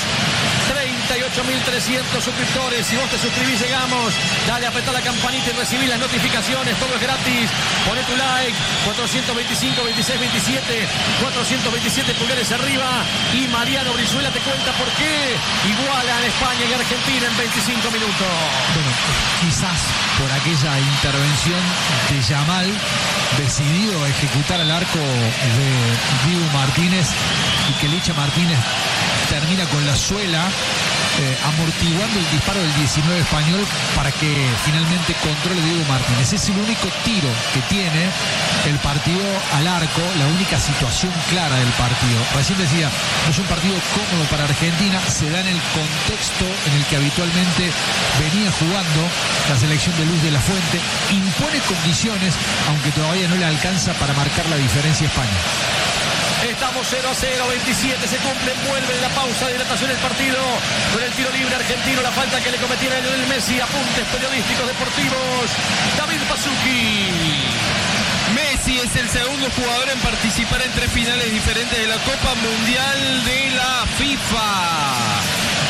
Speaker 1: 38.300 suscriptores. Si vos te suscribís, llegamos. Dale, apretá la campanita y recibí las notificaciones. Todo es gratis. Poné tu like. 425, 26, 27. 427 pulgares arriba. Y Mariano Brizuela te cuenta por qué igualan España y Argentina en 25 minutos.
Speaker 3: Bueno, quizás por aquella intervención de Yamal, decidido a ejecutar al arco de Dibu Martínez, y que Licha Martínez termina con la suela amortiguando el disparo del 19 español para que finalmente controle Dibu Martínez. Es el único tiro que tiene el partido al arco, la única situación clara del partido. Recién decía, no es un partido cómodo para Argentina, se da en el contexto en el que habitualmente venía jugando la selección de Luis de la Fuente, impone condiciones, aunque todavía no le alcanza para marcar la diferencia a España.
Speaker 1: Estamos 0-0, 27 se cumplen, vuelve en la pausa de hidratación el partido con el tiro libre argentino, la falta que le cometiera Lionel Messi. Apuntes periodísticos deportivos, David Pasuki.
Speaker 6: Messi es el segundo jugador en participar en 3 finales diferentes de la Copa Mundial de la FIFA.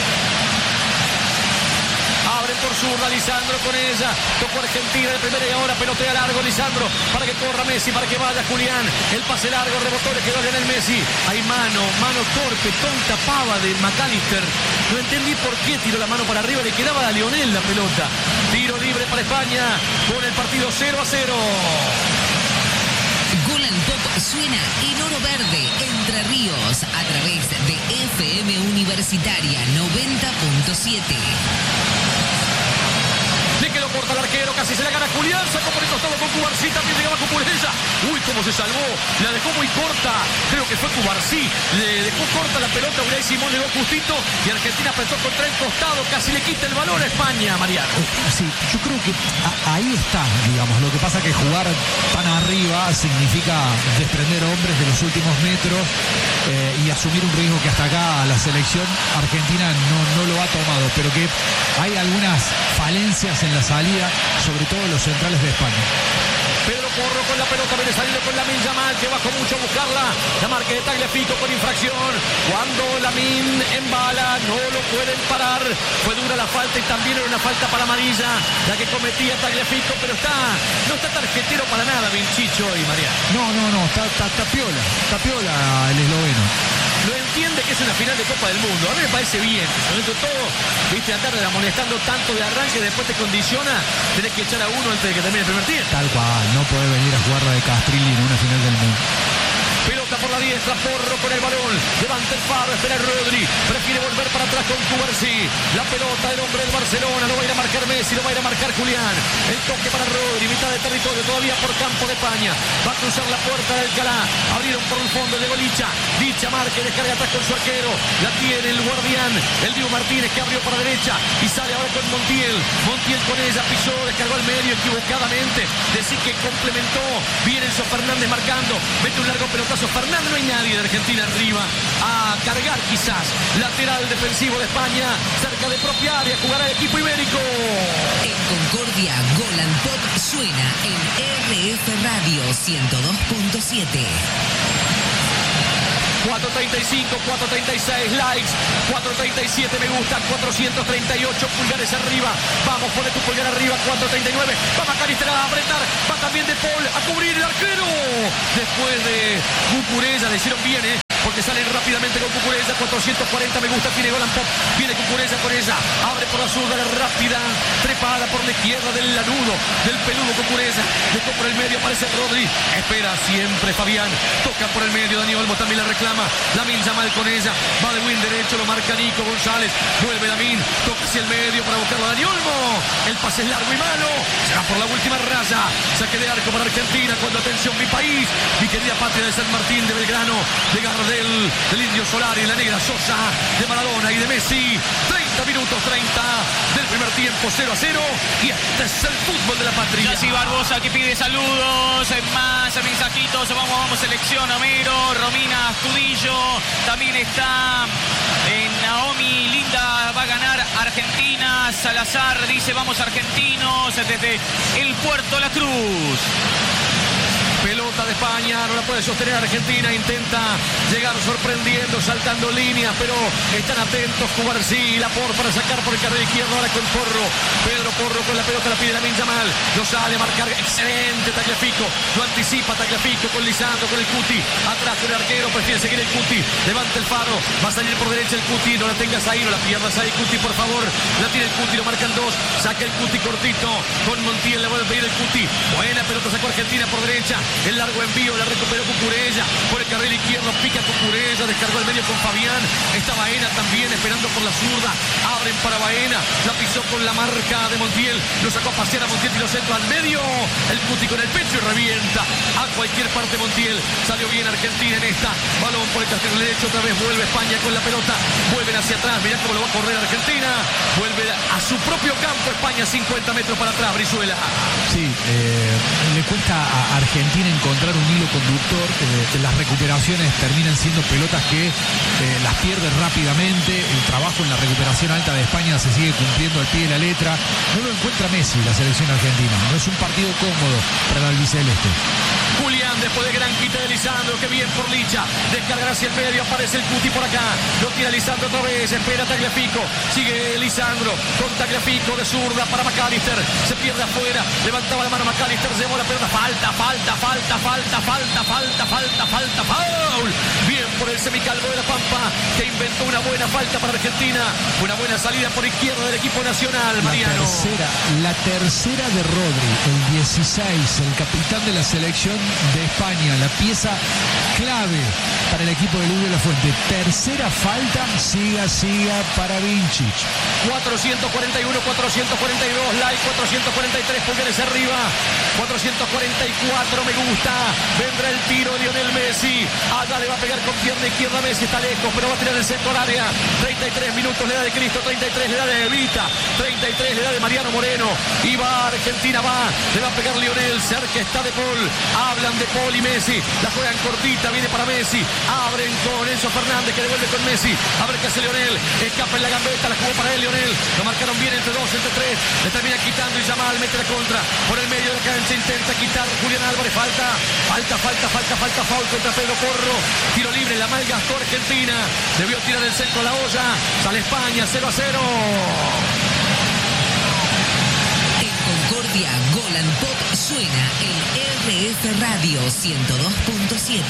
Speaker 1: Abre por zurda Lisandro con ella. Tocó Argentina de primera y ahora pelotea largo Lisandro para que corra Messi, para que vaya Julián. El pase largo, rebotó, le quedó Lionel Messi. Hay mano torpe, tonta pava de McAllister. No entendí por qué tiró la mano para arriba, le quedaba a Lionel la pelota. Tiro libre para España con el partido 0-0.
Speaker 5: Golan Pop suena en Oro Verde, Entre Ríos, a través de FM Universitaria 90.7.
Speaker 1: Le quedó corta al arquero, casi se la gana Julián, sacó por el costado con Cubarsí, también llegaba con Pureza. Uy, cómo se salvó, la dejó muy corta, creo que fue Cubarsí, le dejó corta la pelota, Unai Simón llegó justito y Argentina apretó contra el costado, casi le quita el valor a España, Mariano.
Speaker 3: Sí, yo creo que ahí está, digamos, lo que pasa que jugar tan arriba significa desprender hombres de los últimos metros y asumir un riesgo que hasta acá la selección argentina no lo ha tomado, pero que hay algunas falencias en la salida, sobre todo los centrales de España.
Speaker 1: Pedro Porro con la pelota, viene saliendo con Lamine Yamal, que bajó mucho a buscarla. La marca de Tagliafico con infracción. Cuando Lamine embala, no lo pueden parar. Fue dura la falta y también era una falta para amarilla, la que cometía Tagliafico, pero no está tarjetero para nada, Vinchicho y Mariano.
Speaker 3: No, está piola el esloveno.
Speaker 1: Lo entiende que es una final de Copa del Mundo. A mí me parece bien. Dentro de todo, viste, andar amonestando tanto de arranque, después te condiciona, tenés que echar a uno antes de que termine el primer tiempo.
Speaker 3: Tal cual, no podés venir a jugar la de Castrilli en una final del mundo.
Speaker 1: Pelota por la diestra, Porro con el balón. Levanta el Faro, espera Rodri. Prefiere volver para atrás con Cubarsí. La pelota del hombre del Barcelona. Lo va a ir a marcar Messi, lo va a ir a marcar Julián. El toque para Rodri, mitad de territorio todavía por campo de España. Va a cruzar la puerta del Alcalá. Abrieron por el fondo, llegó Licha. Licha marca, descarga atrás con su arquero. La tiene el guardián, el Dibu Martínez, que abrió para derecha. Y sale ahora con Montiel. Montiel con ella, pisó, descargó al medio equivocadamente. Decir que complementó. Viene Enzo Fernández marcando. Mete un largo pelotazo Fernández, no hay nadie de Argentina arriba a cargar quizás. Lateral defensivo de España, cerca de propia área, jugará el equipo ibérico.
Speaker 5: En Concordia, Golan Pop suena en RF Radio 102.7.
Speaker 1: 435, 436 likes, 437 me gusta, 438 pulgares arriba. Vamos, pone tu pulgar arriba, 439. Va McAllister a apretar, va también De Paul a cubrir el arquero. Después de Cucurella le hicieron bien, porque porque salen rápidamente con Cucurella. 440 me gusta, tiene Golan Pop. Viene Cucurella con ella. Abre por la zurda, la rápida. Trepada por la izquierda del lanudo, del peludo Cucurella. Dejó por el medio, aparece Rodri. Espera siempre Fabián. Toca por el medio, Dani Olmo también la reclama. Lamine Yamal con ella. Va de win derecho, lo marca Nico González. Vuelve Lamine. Toca hacia el medio para buscarlo a Dani Olmo. El pase es largo y malo. Se va por la última raya. Saque de arco para Argentina. Cuando atención, mi país, mi querida patria de San Martín, de Belgrano, de Gardel, del Indio Solari, la Negra Sosa, de Maradona y de Messi. 30 minutos 30 del primer tiempo, 0-0. Y este es el fútbol de la patria.
Speaker 4: Yassi Barbosa que pide saludos, más mensajitos. Vamos, selección Homero, Romina Astudillo. También está Naomi Linda, va a ganar Argentina. Salazar dice vamos argentinos desde el Puerto La Cruz.
Speaker 1: Pelota de España, no la puede sostener Argentina, intenta llegar sorprendiendo, saltando líneas, pero están atentos Cubarsí, Laporte para sacar por el carril izquierdo, ahora con Porro. Pedro Porro con la pelota, la pide Lamine Yamal, lo sale a marcar, excelente Tagliafico, lo anticipa Tagliafico con Lisandro, con el Cuti, atrás con el arquero, prefiere seguir el Cuti, levanta el faro, va a salir por derecha el Cuti, no la tengas ahí, no la pierdas ahí Cuti, por favor, la tiene el Cuti, lo marcan dos, saca el Cuti cortito, con Montiel le vuelve a pedir el Cuti, buena pelota, sacó Argentina por derecha. El largo envío, la recuperó Cucurella. Por el carril izquierdo pica Cucurella. Descargó al medio con Fabián. Está Baena también esperando por la zurda. Abren para Baena. La pisó con la marca de Montiel. Lo sacó a pasear a Montiel y lo centro al medio. El Cuti con el pecho y revienta a cualquier parte Montiel. Salió bien Argentina en esta. Balón por el carril derecho. Otra vez vuelve España con la pelota. Vuelven hacia atrás. Mirá cómo lo va a correr Argentina. Vuelve a su propio campo España 50 metros para atrás. Brizuela.
Speaker 3: Sí, le cuesta a Argentina encontrar un hilo conductor. Las recuperaciones terminan siendo pelotas que las pierde rápidamente. El trabajo en la recuperación alta de España se sigue cumpliendo al pie de la letra. No lo encuentra Messi la selección argentina. No es un partido cómodo para el albiceleste.
Speaker 1: Julián, después de gran quita de Lisandro, que bien por Licha, descarga hacia el medio, aparece el Cuti por acá, lo tira Lisandro otra vez, espera Tagliafico, sigue Lisandro, con Tagliafico de zurda para McAllister, se pierde afuera, levantaba la mano McAllister, llevó la pelota, foul, bien por el semicalvo de la Pampa, que inventó una buena falta para Argentina, una buena salida por izquierda del equipo nacional, Mariano.
Speaker 3: La tercera de Rodri, el 16, el capitán de la selección de España, la pieza clave para el equipo de Luis de la Fuente. Tercera falta, siga para Vincic.
Speaker 1: 441, 442, like, 443 pulgares arriba, 444 me gusta, vendrá el tiro de Lionel Messi, allá le va a pegar con pierna izquierda Messi, está lejos, pero va a tirar el centro al área. 33 minutos le da de Cristo, 33 le da de Evita, 33 le da de Mariano Moreno, y va Argentina, le va a pegar Lionel, cerca está De Paul, hablan de Paul y Messi, la juegan cortita, viene para Messi, abren con Enzo Fernández que devuelve con Messi, a ver qué hace Lionel, escapa en la gambeta, la jugó para él Lionel, lo marcaron bien entre dos, entre tres, le termina quitando y Yamal mete la contra, por el medio de la cancha intenta quitar Julián Álvarez, falta, foul contra Pedro Porro, tiro libre, la malgastó Argentina, debió tirar el centro a la olla, sale España 0-0.
Speaker 5: Concordia, Golan Pop suena en RF Radio 102.7.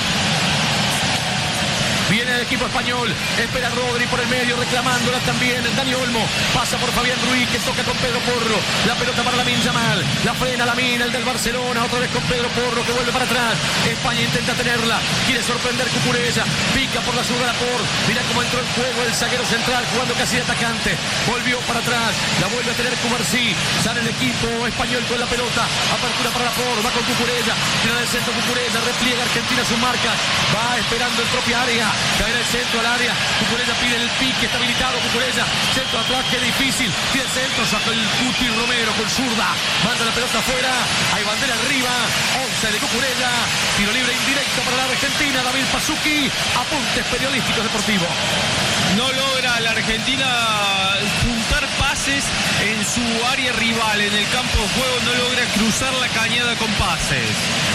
Speaker 1: Viene el equipo español, espera Rodri por el medio, reclamándola también Dani Olmo, pasa por Fabián Ruiz que toca con Pedro Porro, la pelota para Lamine Yamal, la frena Lamine, el del Barcelona, otra vez con Pedro Porro que vuelve para atrás, España intenta tenerla, quiere sorprender Cucurella, pica por la zurda Laporte, mira cómo entró en juego el zaguero central jugando casi de atacante, volvió para atrás, la vuelve a tener Cubarsí, sale el equipo español con la pelota, apertura para Laporte, va con Cucurella, tira del centro Cucurella, repliega Argentina su marca, va esperando en propia área, caerá el centro al área, Cucurella pide el pique, está habilitado Cucurella, centro atrás, qué difícil, tira el centro, saca el Cuti Romero con zurda, manda la pelota afuera, hay bandera arriba, 11 de Cucurella, tiro libre indirecto para la Argentina, David Pazuki, apuntes periodísticos deportivos.
Speaker 6: No logra la Argentina juntar pases en su área rival, en el campo de juego, no logra cruzar la cañada con pases.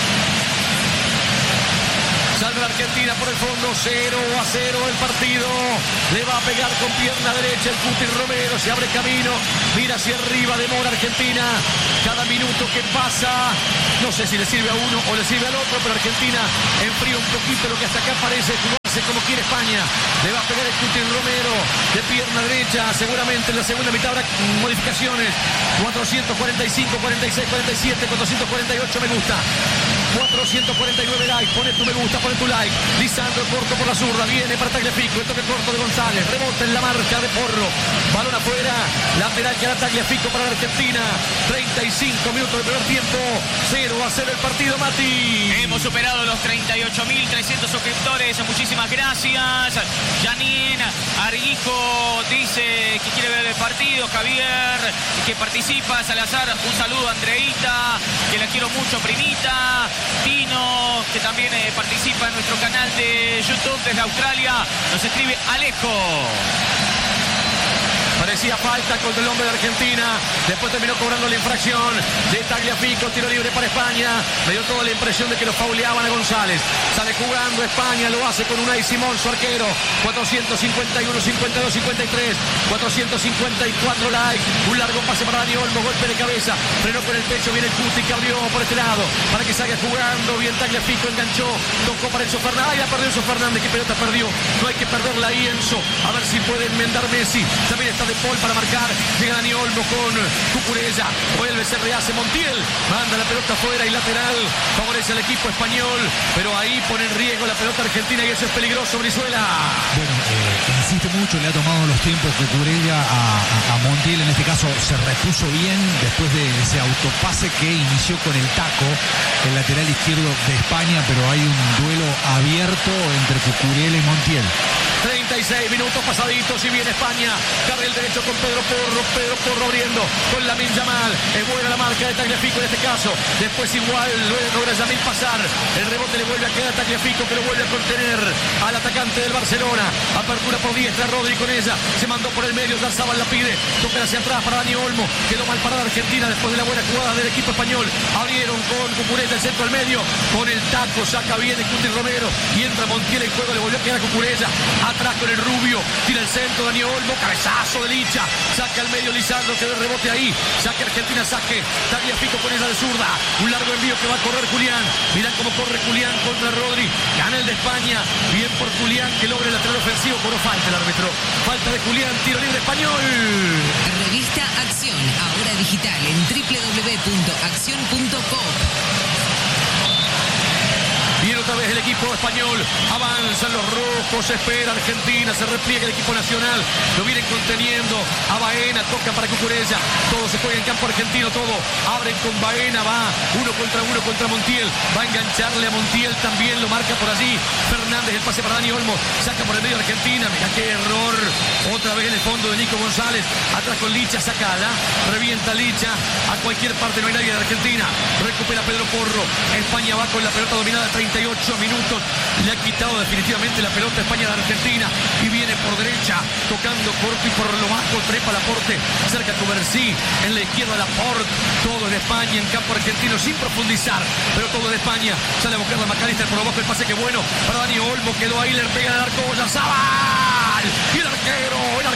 Speaker 1: Sale la Argentina por el fondo, 0-0 el partido. Le va a pegar con pierna derecha el Cuti Romero, se abre camino, mira hacia arriba, demora Argentina. Cada minuto que pasa, no sé si le sirve a uno o le sirve al otro, pero Argentina enfría un poquito lo que hasta acá parece jugar Hace como quiere España. Le va a pegar el Cuti Romero de pierna derecha. Seguramente en la segunda mitad habrá modificaciones. 445, 46, 47, 448 me gusta. 449 like, pone tu me gusta, pone tu like. Lisandro corto por la zurda, viene para Tagliafico, el toque corto de González, rebota en la marca de Porro, balón afuera, lateral que hará Tagliafico para la Argentina. 35 minutos de primer tiempo, 0-0 el partido, Mati.
Speaker 4: Hemos superado los 38.300 suscriptores, muchísimas gracias. Janine Arguijo dice que quiere ver el partido, Javier que participa, Salazar, un saludo a Andreita, que la quiero mucho, primita. Tino, que también participa en nuestro canal de YouTube desde Australia, nos escribe Alejo.
Speaker 1: Parecía falta contra el hombre de Argentina. Después terminó cobrando la infracción de Tagliafico. Tiro libre para España. Me dio toda la impresión de que lo fauleaban a González. Sale jugando España. Lo hace con Unai Simón, su arquero. 451, 52, 53. 454 like. Un largo pase para Dani Olmo. Golpe de cabeza. Frenó con el pecho. Viene el Cuti que abrió por este lado. Para que salga jugando. Bien Tagliafico. Enganchó. Tocó para Enzo Fernández. Ay, la perdió Enzo Fernández. ¿Qué pelota perdió? No hay que perderla ahí, Enzo. A ver si puede enmendar Messi. También está De Paul para marcar. Llega Dani Olmo con Cucurella. Vuelve, se rehace Montiel. Manda la pelota afuera y lateral. Favorece al equipo español. Pero ahí pone en riesgo la pelota argentina y eso es peligroso, Brizuela.
Speaker 3: Bueno, insiste mucho, le ha tomado los tiempos Cucurella a Montiel. En este caso se repuso bien después de ese autopase que inició con el taco, el lateral izquierdo de España, pero hay un duelo abierto entre Cucurella y Montiel.
Speaker 1: 36 minutos pasaditos y viene España. Carril derecho con Pedro Porro abriendo con Lamine Yamal. Es buena la marca de Tagliafico en este caso. Después igual logra Yamil pasar. El rebote le vuelve a quedar a Tagliafico, que lo vuelve a contener al atacante del Barcelona. Apertura por diestra, Rodri con ella. Se mandó por el medio, Oyarzabal la pide. Toca hacia atrás para Dani Olmo. Quedó mal parada Argentina después de la buena jugada del equipo español. Abrieron con Cucurella el centro al medio. Con el taco saca bien el Cuti Romero. Y entra Montiel en juego, le volvió a quedar a Cucurella. Atrás con el rubio, tira el centro Dani Olmo, cabezazo de Licha, saca al medio Lisandro, quedó el rebote ahí, saque Argentina, saque Tagliafico con esa de zurda, un largo envío que va a correr Julián. Mirá cómo corre Julián contra Rodri, gana el de España, bien por Julián que logra el lateral ofensivo, pero falta el árbitro, falta de Julián, tiro libre español.
Speaker 5: Revista Acción, ahora digital en www.accion.com.
Speaker 1: Viene otra vez el equipo español, avanzan los rojos, espera Argentina, se repliega el equipo nacional, lo vienen conteniendo a Baena, toca para Cucurella, todo se juega en campo argentino, todo, abren con Baena, va uno contra Montiel, va a engancharle a Montiel, también lo marca por allí, Fernández, el pase para Dani Olmo, saca por el medio Argentina, mirá qué error, otra vez en el fondo de Nico González, atrás con Licha, sacala, revienta Licha, a cualquier parte no hay nadie de Argentina, recupera Pedro Porro, España va con la pelota dominada, 38 minutos, le ha quitado definitivamente la pelota a España de Argentina y viene por derecha, tocando corto y por lo bajo, trepa Laporte, cerca Cubercí, en la izquierda Laporte, todo en España, en campo argentino, sin profundizar, pero todo en España, sale a buscar la McAllister por abajo, el pase que bueno, para Dani Olmo, quedó ahí, le pega al arco, Oyarzabal, y el arquero,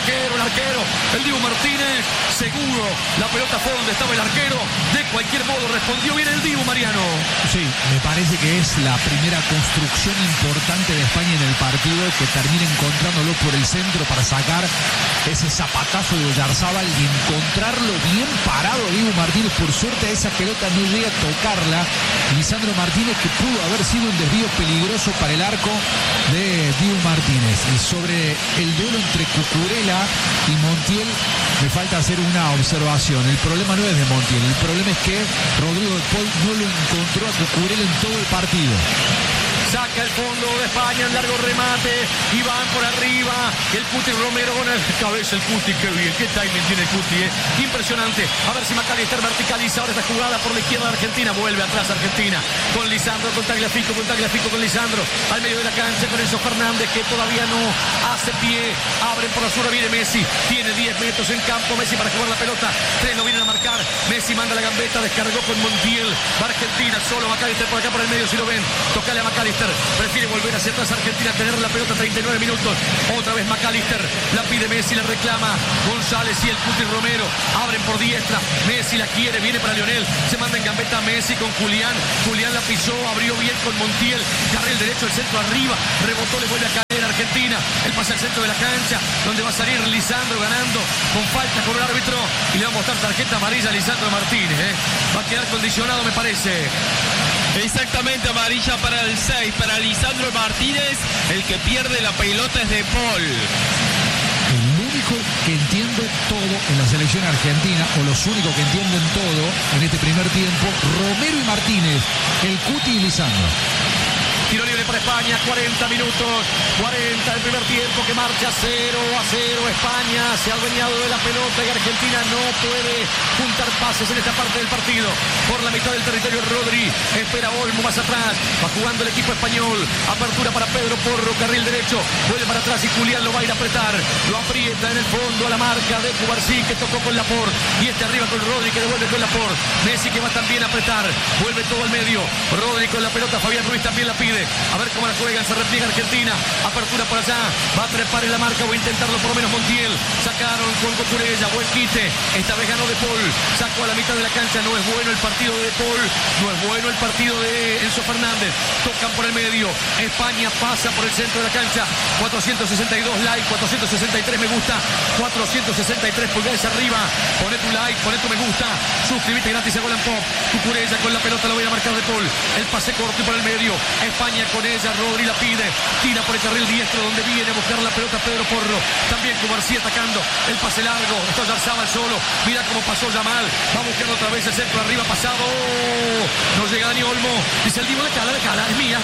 Speaker 1: el Dibu Martínez, seguro, la pelota fue donde estaba el arquero, de cualquier modo respondió bien el Dibu, Mariano.
Speaker 3: Sí, me parece que es la primera construcción importante de España en el partido, que termina encontrándolo por el centro para sacar ese zapatazo de Oyarzabal y encontrarlo bien parado Dibu Martínez. Por suerte esa pelota no llega a tocarla Lisandro Martínez, que pudo haber sido un desvío peligroso para el arco de Dibu Martínez. Y sobre el duelo entre Cucurella y Montiel me falta hacer una observación. El problema no es de Montiel, el problema es que Rodrigo de Paul no lo encontró a Cucurella en todo el partido.
Speaker 1: Saca el fondo de España, un largo remate y van por arriba el Cuti Romero con el cabeza, el Cuti, qué bien, qué timing tiene el Cuti, impresionante. A ver si McAllister verticaliza ahora esta jugada por la izquierda de Argentina, vuelve atrás Argentina con Lisandro, con Tagliafico con Lisandro, al medio de la cancha con Enzo Fernández, que todavía no hace pie, abren por la zurda, viene Messi, tiene 10 metros en campo, Messi para jugar la pelota, 3 lo vienen a marcar, Messi manda la gambeta, descargó con Montiel, va Argentina, solo McAllister por acá por el medio, si lo ven, tocale a McAllister, prefiere volver hacia atrás Argentina, tener la pelota, 39 minutos, otra vez McAllister, la pide Messi, la reclama González y el Cuti Romero, abren por diestra, Messi la quiere, viene para Lionel, se manda en gambeta Messi con Julián la pisó, abrió bien con Montiel, carril derecho, el centro arriba, rebotó, le vuelve a caer Argentina. El pase al centro de la cancha, donde va a salir Lisandro ganando con falta con un árbitro y le va a mostrar tarjeta amarilla a Lisandro Martínez. Va a quedar condicionado, me parece.
Speaker 6: Exactamente, amarilla para el 6, para Lisandro Martínez. El que pierde la pelota es De Paul.
Speaker 3: El único que entiende todo en la selección argentina, o los únicos que entienden todo en este primer tiempo, Romero y Martínez, el Cuti y Lisandro.
Speaker 1: Tiro libre para España, 40 minutos, 40 del primer tiempo, que marcha 0-0 España. Se ha adueñado de la pelota y Argentina no puede juntar pases en esta parte del partido. Por la mitad del territorio Rodri, espera Olmo más atrás, va jugando el equipo español. Apertura para Pedro Porro, carril derecho, vuelve para atrás y Julián lo va a ir a apretar. Lo aprieta en el fondo a la marca de Cubarsí, que tocó con Laporte. Y arriba con Rodri, que devuelve con Laporte. Messi, que va también a apretar, vuelve todo al medio. Rodri con la pelota, Fabián Ruiz también la pide. A ver cómo la juegan, se repliega Argentina. Apertura por allá, va a trepar en la marca, voy a intentarlo por lo menos Montiel. Sacaron con Cucurella, buen quite. Esta vez ganó De Paul, sacó a la mitad de la cancha. No es bueno el partido de De Paul, no es bueno el partido de Enzo Fernández. Tocan por el medio, España pasa por el centro de la cancha. 462 like, 463 me gusta, 463 pulgares arriba. Poné tu like, poné tu me gusta, suscríbete gratis a Golan Pop. Cucurella con la pelota, lo voy a marcar De Paul. El pase corto y por el medio, España con ella, Rodri la pide, tira por el carril diestro donde viene a buscar la pelota Pedro Porro, también Cubarsí atacando, el pase largo, está Yarzabal solo, mira cómo pasó Yamal, va buscando otra vez el centro arriba, pasado, no llega Dani Olmo, dice el Dibu de cala, es mía,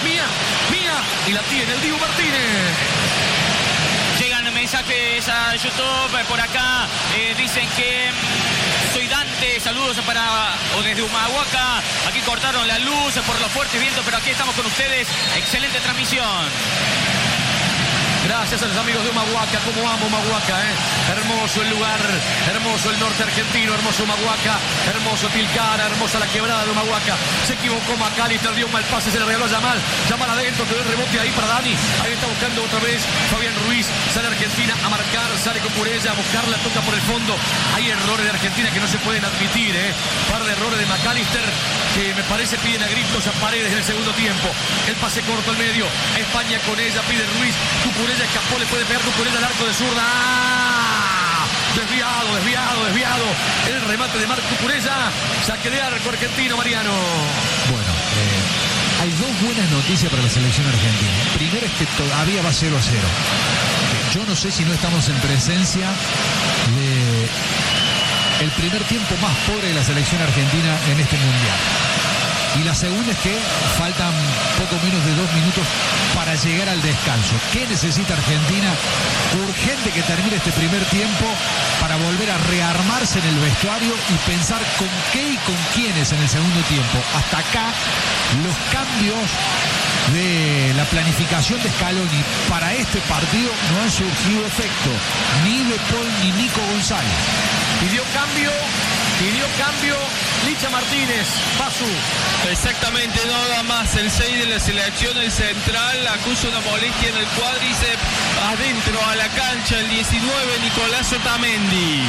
Speaker 1: y la tiene el Dibu Martínez.
Speaker 4: Llegan mensajes a YouTube por acá, dicen que soy Dante, saludos desde Humahuaca, aquí cortaron la luz por los fuertes vientos, pero aquí estamos con ustedes, excelente transmisión.
Speaker 1: Gracias a los amigos de Humahuaca, como amo Humahuaca, hermoso el lugar, hermoso el norte argentino, hermoso Humahuaca, hermoso Tilcara, hermosa la quebrada de Humahuaca. Se equivocó McAllister, dio un mal pase, se le regaló a Yamal adentro, quedó el rebote ahí para Dani, ahí está buscando otra vez Fabián Ruiz, sale Argentina a marcar, sale con Cucurella a buscarla, toca por el fondo. Hay errores de Argentina que no se pueden admitir, par de errores de McAllister que me parece piden a gritos a Paredes en el segundo tiempo. El pase corto al medio, España con ella, pide Ruiz, Cucurella escapó, le puede pegar Cucurella al arco de zurda. Desviado. El remate de Marc Cucurella. Saque de arco argentino, Mariano.
Speaker 3: Bueno, hay dos buenas noticias para la selección argentina. Primero es que todavía va 0-0. Yo no sé si no estamos en presencia de el primer tiempo más pobre de la selección argentina en este mundial. Y la segunda es que faltan poco menos de 2 minutos para llegar al descanso. ¿Qué necesita Argentina? Urgente que termine este primer tiempo para volver a rearmarse en el vestuario y pensar con qué y con quiénes en el segundo tiempo. Hasta acá los cambios de la planificación de Scaloni para este partido no han surgido efecto. Ni De Paul ni Nico González.
Speaker 1: Pidió cambio Licha Martínez, Pasu.
Speaker 6: Exactamente, nada más. El 6 de la selección, el central, acusa una molestia en el cuádriceps. Adentro a la cancha, el 19, Nicolás Otamendi.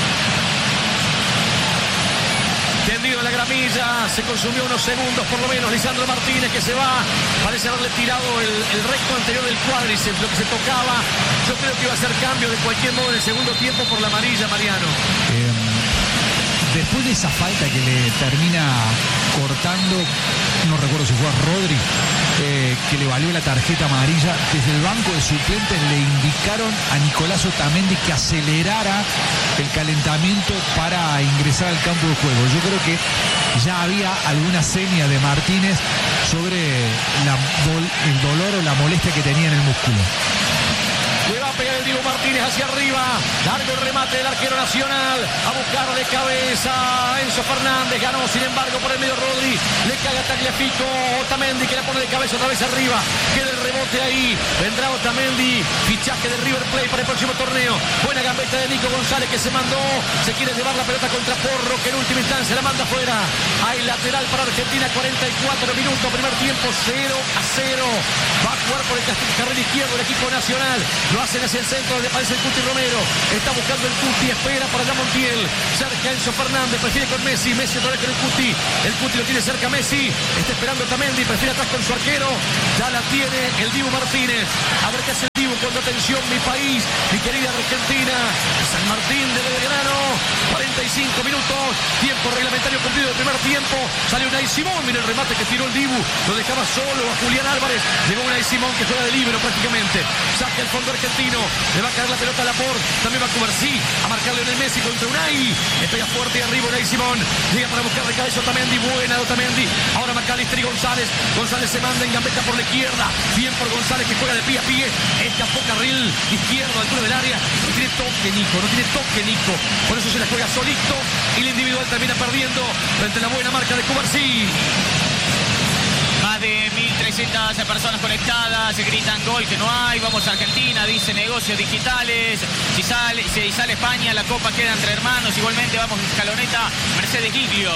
Speaker 1: Tendido en la gramilla, se consumió unos segundos por lo menos. Lisandro Martínez, que se va, parece haberle tirado el recto anterior del cuádriceps, lo que se tocaba. Yo creo que iba a ser cambio de cualquier modo en el segundo tiempo por la amarilla, Mariano.
Speaker 3: Después de esa falta que le termina cortando, no recuerdo si fue a Rodri, que le valió la tarjeta amarilla, desde el banco de suplentes le indicaron a Nicolás Otamendi que acelerara el calentamiento para ingresar al campo de juego. Yo creo que ya había alguna seña de Martínez sobre el dolor o la molestia que tenía en el músculo.
Speaker 1: Le va a pegar el Dibu Martínez hacia arriba. Largo el remate del arquero nacional. A buscar de cabeza Enzo Fernández. Ganó, sin embargo, por el medio Rodri. Le caga Tagliafico. Otamendi, que la pone de cabeza otra vez arriba. Queda el rebote ahí. Vendrá Otamendi. Fichaje de River Plate para el próximo torneo. Buena gambeta de Nico González, que se mandó. Se quiere llevar la pelota contra Porro, que en última instancia la manda afuera. Hay lateral para Argentina. 44 minutos. Primer tiempo 0-0. Va a jugar por el carril izquierdo el equipo nacional. Lo hacen hacia el centro, donde aparece el Cuti Romero. Está buscando el Cuti, espera para allá Montiel. Cerca Enzo Fernández, prefiere con Messi. Messi otra vez con el Cuti. El Cuti lo tiene cerca Messi. Está esperando Otamendi, prefiere atrás con su arquero. Ya la tiene el Dibu Martínez. A ver qué hace el Dibu con atención, mi país, mi querida Argentina. San Martín de Belgrano, 45 minutos, tiempo reglamentario cumplido del primer tiempo. Sale Unai Simón, mira el remate que tiró el Dibu, lo dejaba solo a Julián Álvarez. Llegó Unai Simón que juega de líbero prácticamente. Saca el fondo argentino, le va a caer la pelota a Laporte, también va a Cubarsí a marcarle en el Messi contra Unai. Le pega fuerte arriba Unai Simón, llega para buscar de cabeza Otamendi, buena de Otamendi. Ahora McAllister y González. González se manda en gambeta por la izquierda, bien por González que juega de pie a pie. Escapó carril izquierdo, altura del área. No tiene toque Nico, por eso se la juega solito y el individual termina perdiendo frente a la buena marca de Cubarsí.
Speaker 4: Más de 1.300 personas conectadas, se gritan gol que no hay, vamos a Argentina, dice negocios digitales, si sale España la copa queda entre hermanos, igualmente vamos escaloneta, Mercedes Giglio.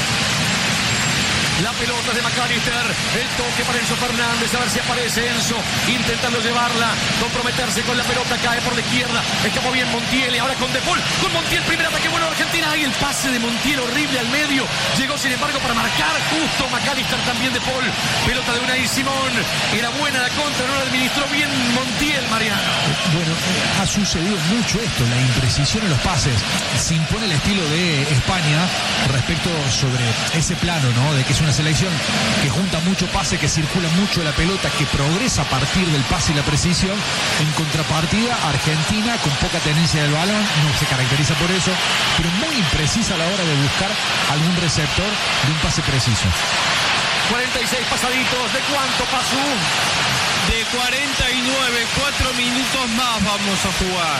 Speaker 1: La pelota de McAllister, el toque para Enzo Fernández, a ver si aparece Enzo, intentando llevarla, comprometerse con la pelota, cae por la izquierda, escapó bien Montiel y ahora con De Paul, con Montiel, primer ataque bueno de Argentina, y el pase de Montiel horrible al medio, llegó sin embargo para marcar justo McAllister, también De Paul, pelota de Unai Simón, era buena la contra, no la administró bien Montiel, Mariano.
Speaker 3: Bueno, ha sucedido mucho esto, la imprecisión en los pases, se impone el estilo de España respecto sobre ese plano, ¿no? De que es una selección que junta mucho pase, que circula mucho la pelota, que progresa a partir del pase y la precisión. En contrapartida, Argentina, con poca tenencia del balón, no se caracteriza por eso, pero muy imprecisa a la hora de buscar algún receptor de un pase preciso.
Speaker 1: 46 pasaditos, ¿de cuánto pasó?
Speaker 6: De 49, 4 minutos más vamos a jugar.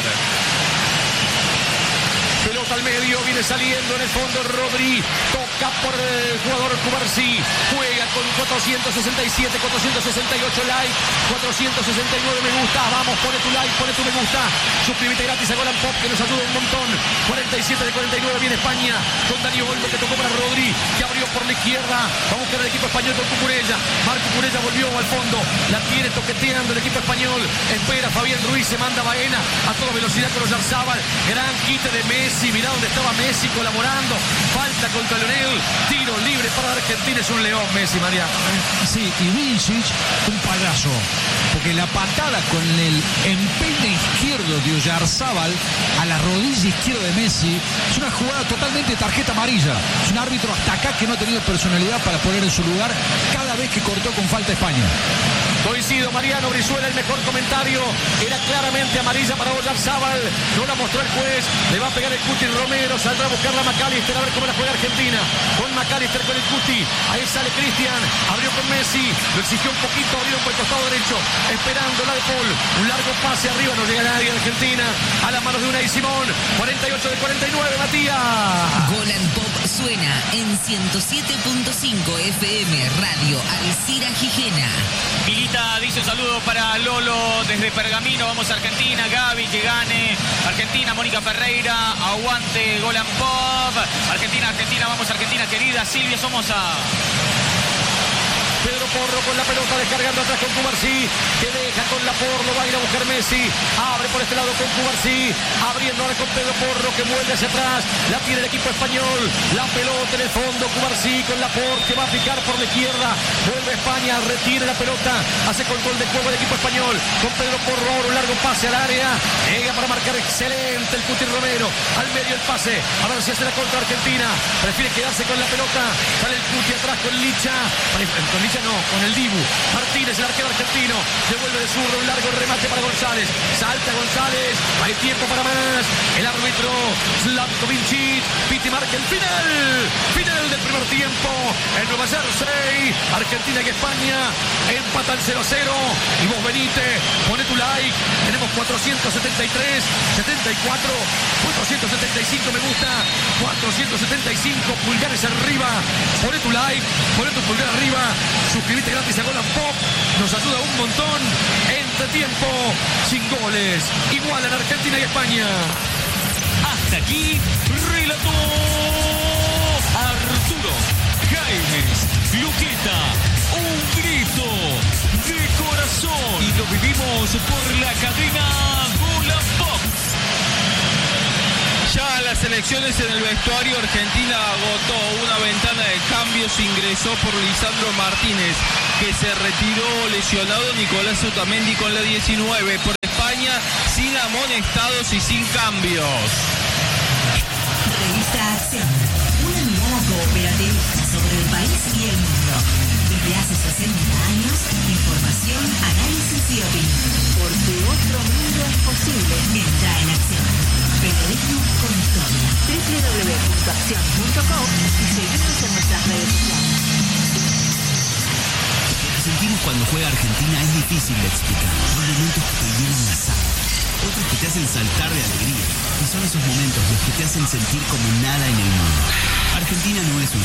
Speaker 1: Pelota al medio, viene saliendo en el fondo Rodri, toca por el jugador Cubarsí, juega con 467, 468 like, 469 me gusta, vamos, pone tu like, pone tu me gusta, suscríbete gratis a Golan Pop que nos ayuda un montón. 47 de 49 viene España con Dani Olmo que tocó para Rodri, que abrió por la izquierda, va a buscar el equipo español con Cucurella, Marco Cucurella volvió al fondo, la tiene toqueteando el equipo español, espera Fabián Ruiz, se manda Baena a toda velocidad con Oyarzábal, gran quite de Messi, mirá dónde estaba Messi colaborando, falta contra Lionel, tiro libre para Argentina, es un león Messi, Mariano.
Speaker 3: Sí, y Vincic, un payaso, porque la patada con el empeine izquierdo de Oyarzábal a la rodilla izquierda de Messi es una jugada totalmente de tarjeta amarilla. Es un árbitro hasta acá que no ha tenido personalidad para poner en su lugar cada vez que cortó con falta España.
Speaker 1: Coincido, Mariano Brizuela, el mejor comentario, era claramente amarilla para Oyarzábal, no la mostró el juez, le va a pegar el Cuti Romero, saldrá a buscarla McAllister, a ver cómo la juega Argentina, con McAllister, con el Cuti, ahí sale Cristian, abrió con Messi, lo exigió un poquito, abrió por el costado derecho, esperando la de Paul, un largo pase arriba, no llega nadie Argentina, a las manos de Unai Simón, 48 de 49, Matías.
Speaker 5: Golan Pop suena en 107.5 FM Radio Alcira Gijena.
Speaker 4: Milita dice un saludo para Lolo desde Pergamino, vamos a Argentina, Gaby que gane, Argentina, Mónica Ferreira, aguante Golan Pop, Argentina, vamos a Argentina querida, Silvia Somoza.
Speaker 1: Pedro Porro con la pelota descargando atrás con Cubarsí, que deja con la Porro, va a ir a buscar Messi, abre por este lado con Cubarsí, abriendo ahora con Pedro Porro que vuelve hacia atrás, la tiene el equipo español, la pelota en el fondo, Cubarsí con la Porro que va a picar por la izquierda, vuelve España, retira la pelota, hace control de juego el equipo español, con Pedro Porro ahora un largo pase al área, llega para marcar excelente el Cuti Romero, al medio el pase, a ver si hace la contra Argentina, prefiere quedarse con la pelota, sale el Cuti atrás con Licha, no, con el Dibu. Martínez, el arquero argentino, devuelve de zurdo, un largo remate para González. Salta González, hay tiempo para más. El árbitro Zlatko Vincic, Piti marca el final del primer tiempo en Nueva Jersey. Argentina y España empatan 0-0. Y vos venite, pone tu like. Tenemos 473, 74, 475 me gusta, 475 pulgares arriba. Pone tu like, pone tu pulgar arriba. Suscríbete gratis a Golan Pop, nos ayuda un montón. Entre tiempo, sin goles, igual en Argentina y España.
Speaker 2: Hasta aquí, relató Arturo Jaimes Luqueta, un grito de corazón. Y lo vivimos por la cadena Golan Pop.
Speaker 6: Ya las elecciones en el vestuario, Argentina agotó una ventana de cambios, ingresó por Lisandro Martínez, que se retiró lesionado, Nicolás Otamendi con la 19, por España España sin amonestados y sin cambios.
Speaker 7: Revista Acción, una mirada cooperativista sobre el país y el mundo. Desde hace 60 años, información, análisis y opinión. Porque otro mundo es posible. Entra en Acción. Periodismo con historia. www.accion.com y seguimos en nuestras redes sociales.
Speaker 8: Lo que sentimos cuando juega Argentina es difícil de explicar. Son momentos que te llenan la sangre, otros que te hacen saltar de alegría. Y son esos momentos los que te hacen sentir como nada en el mundo. Argentina no es un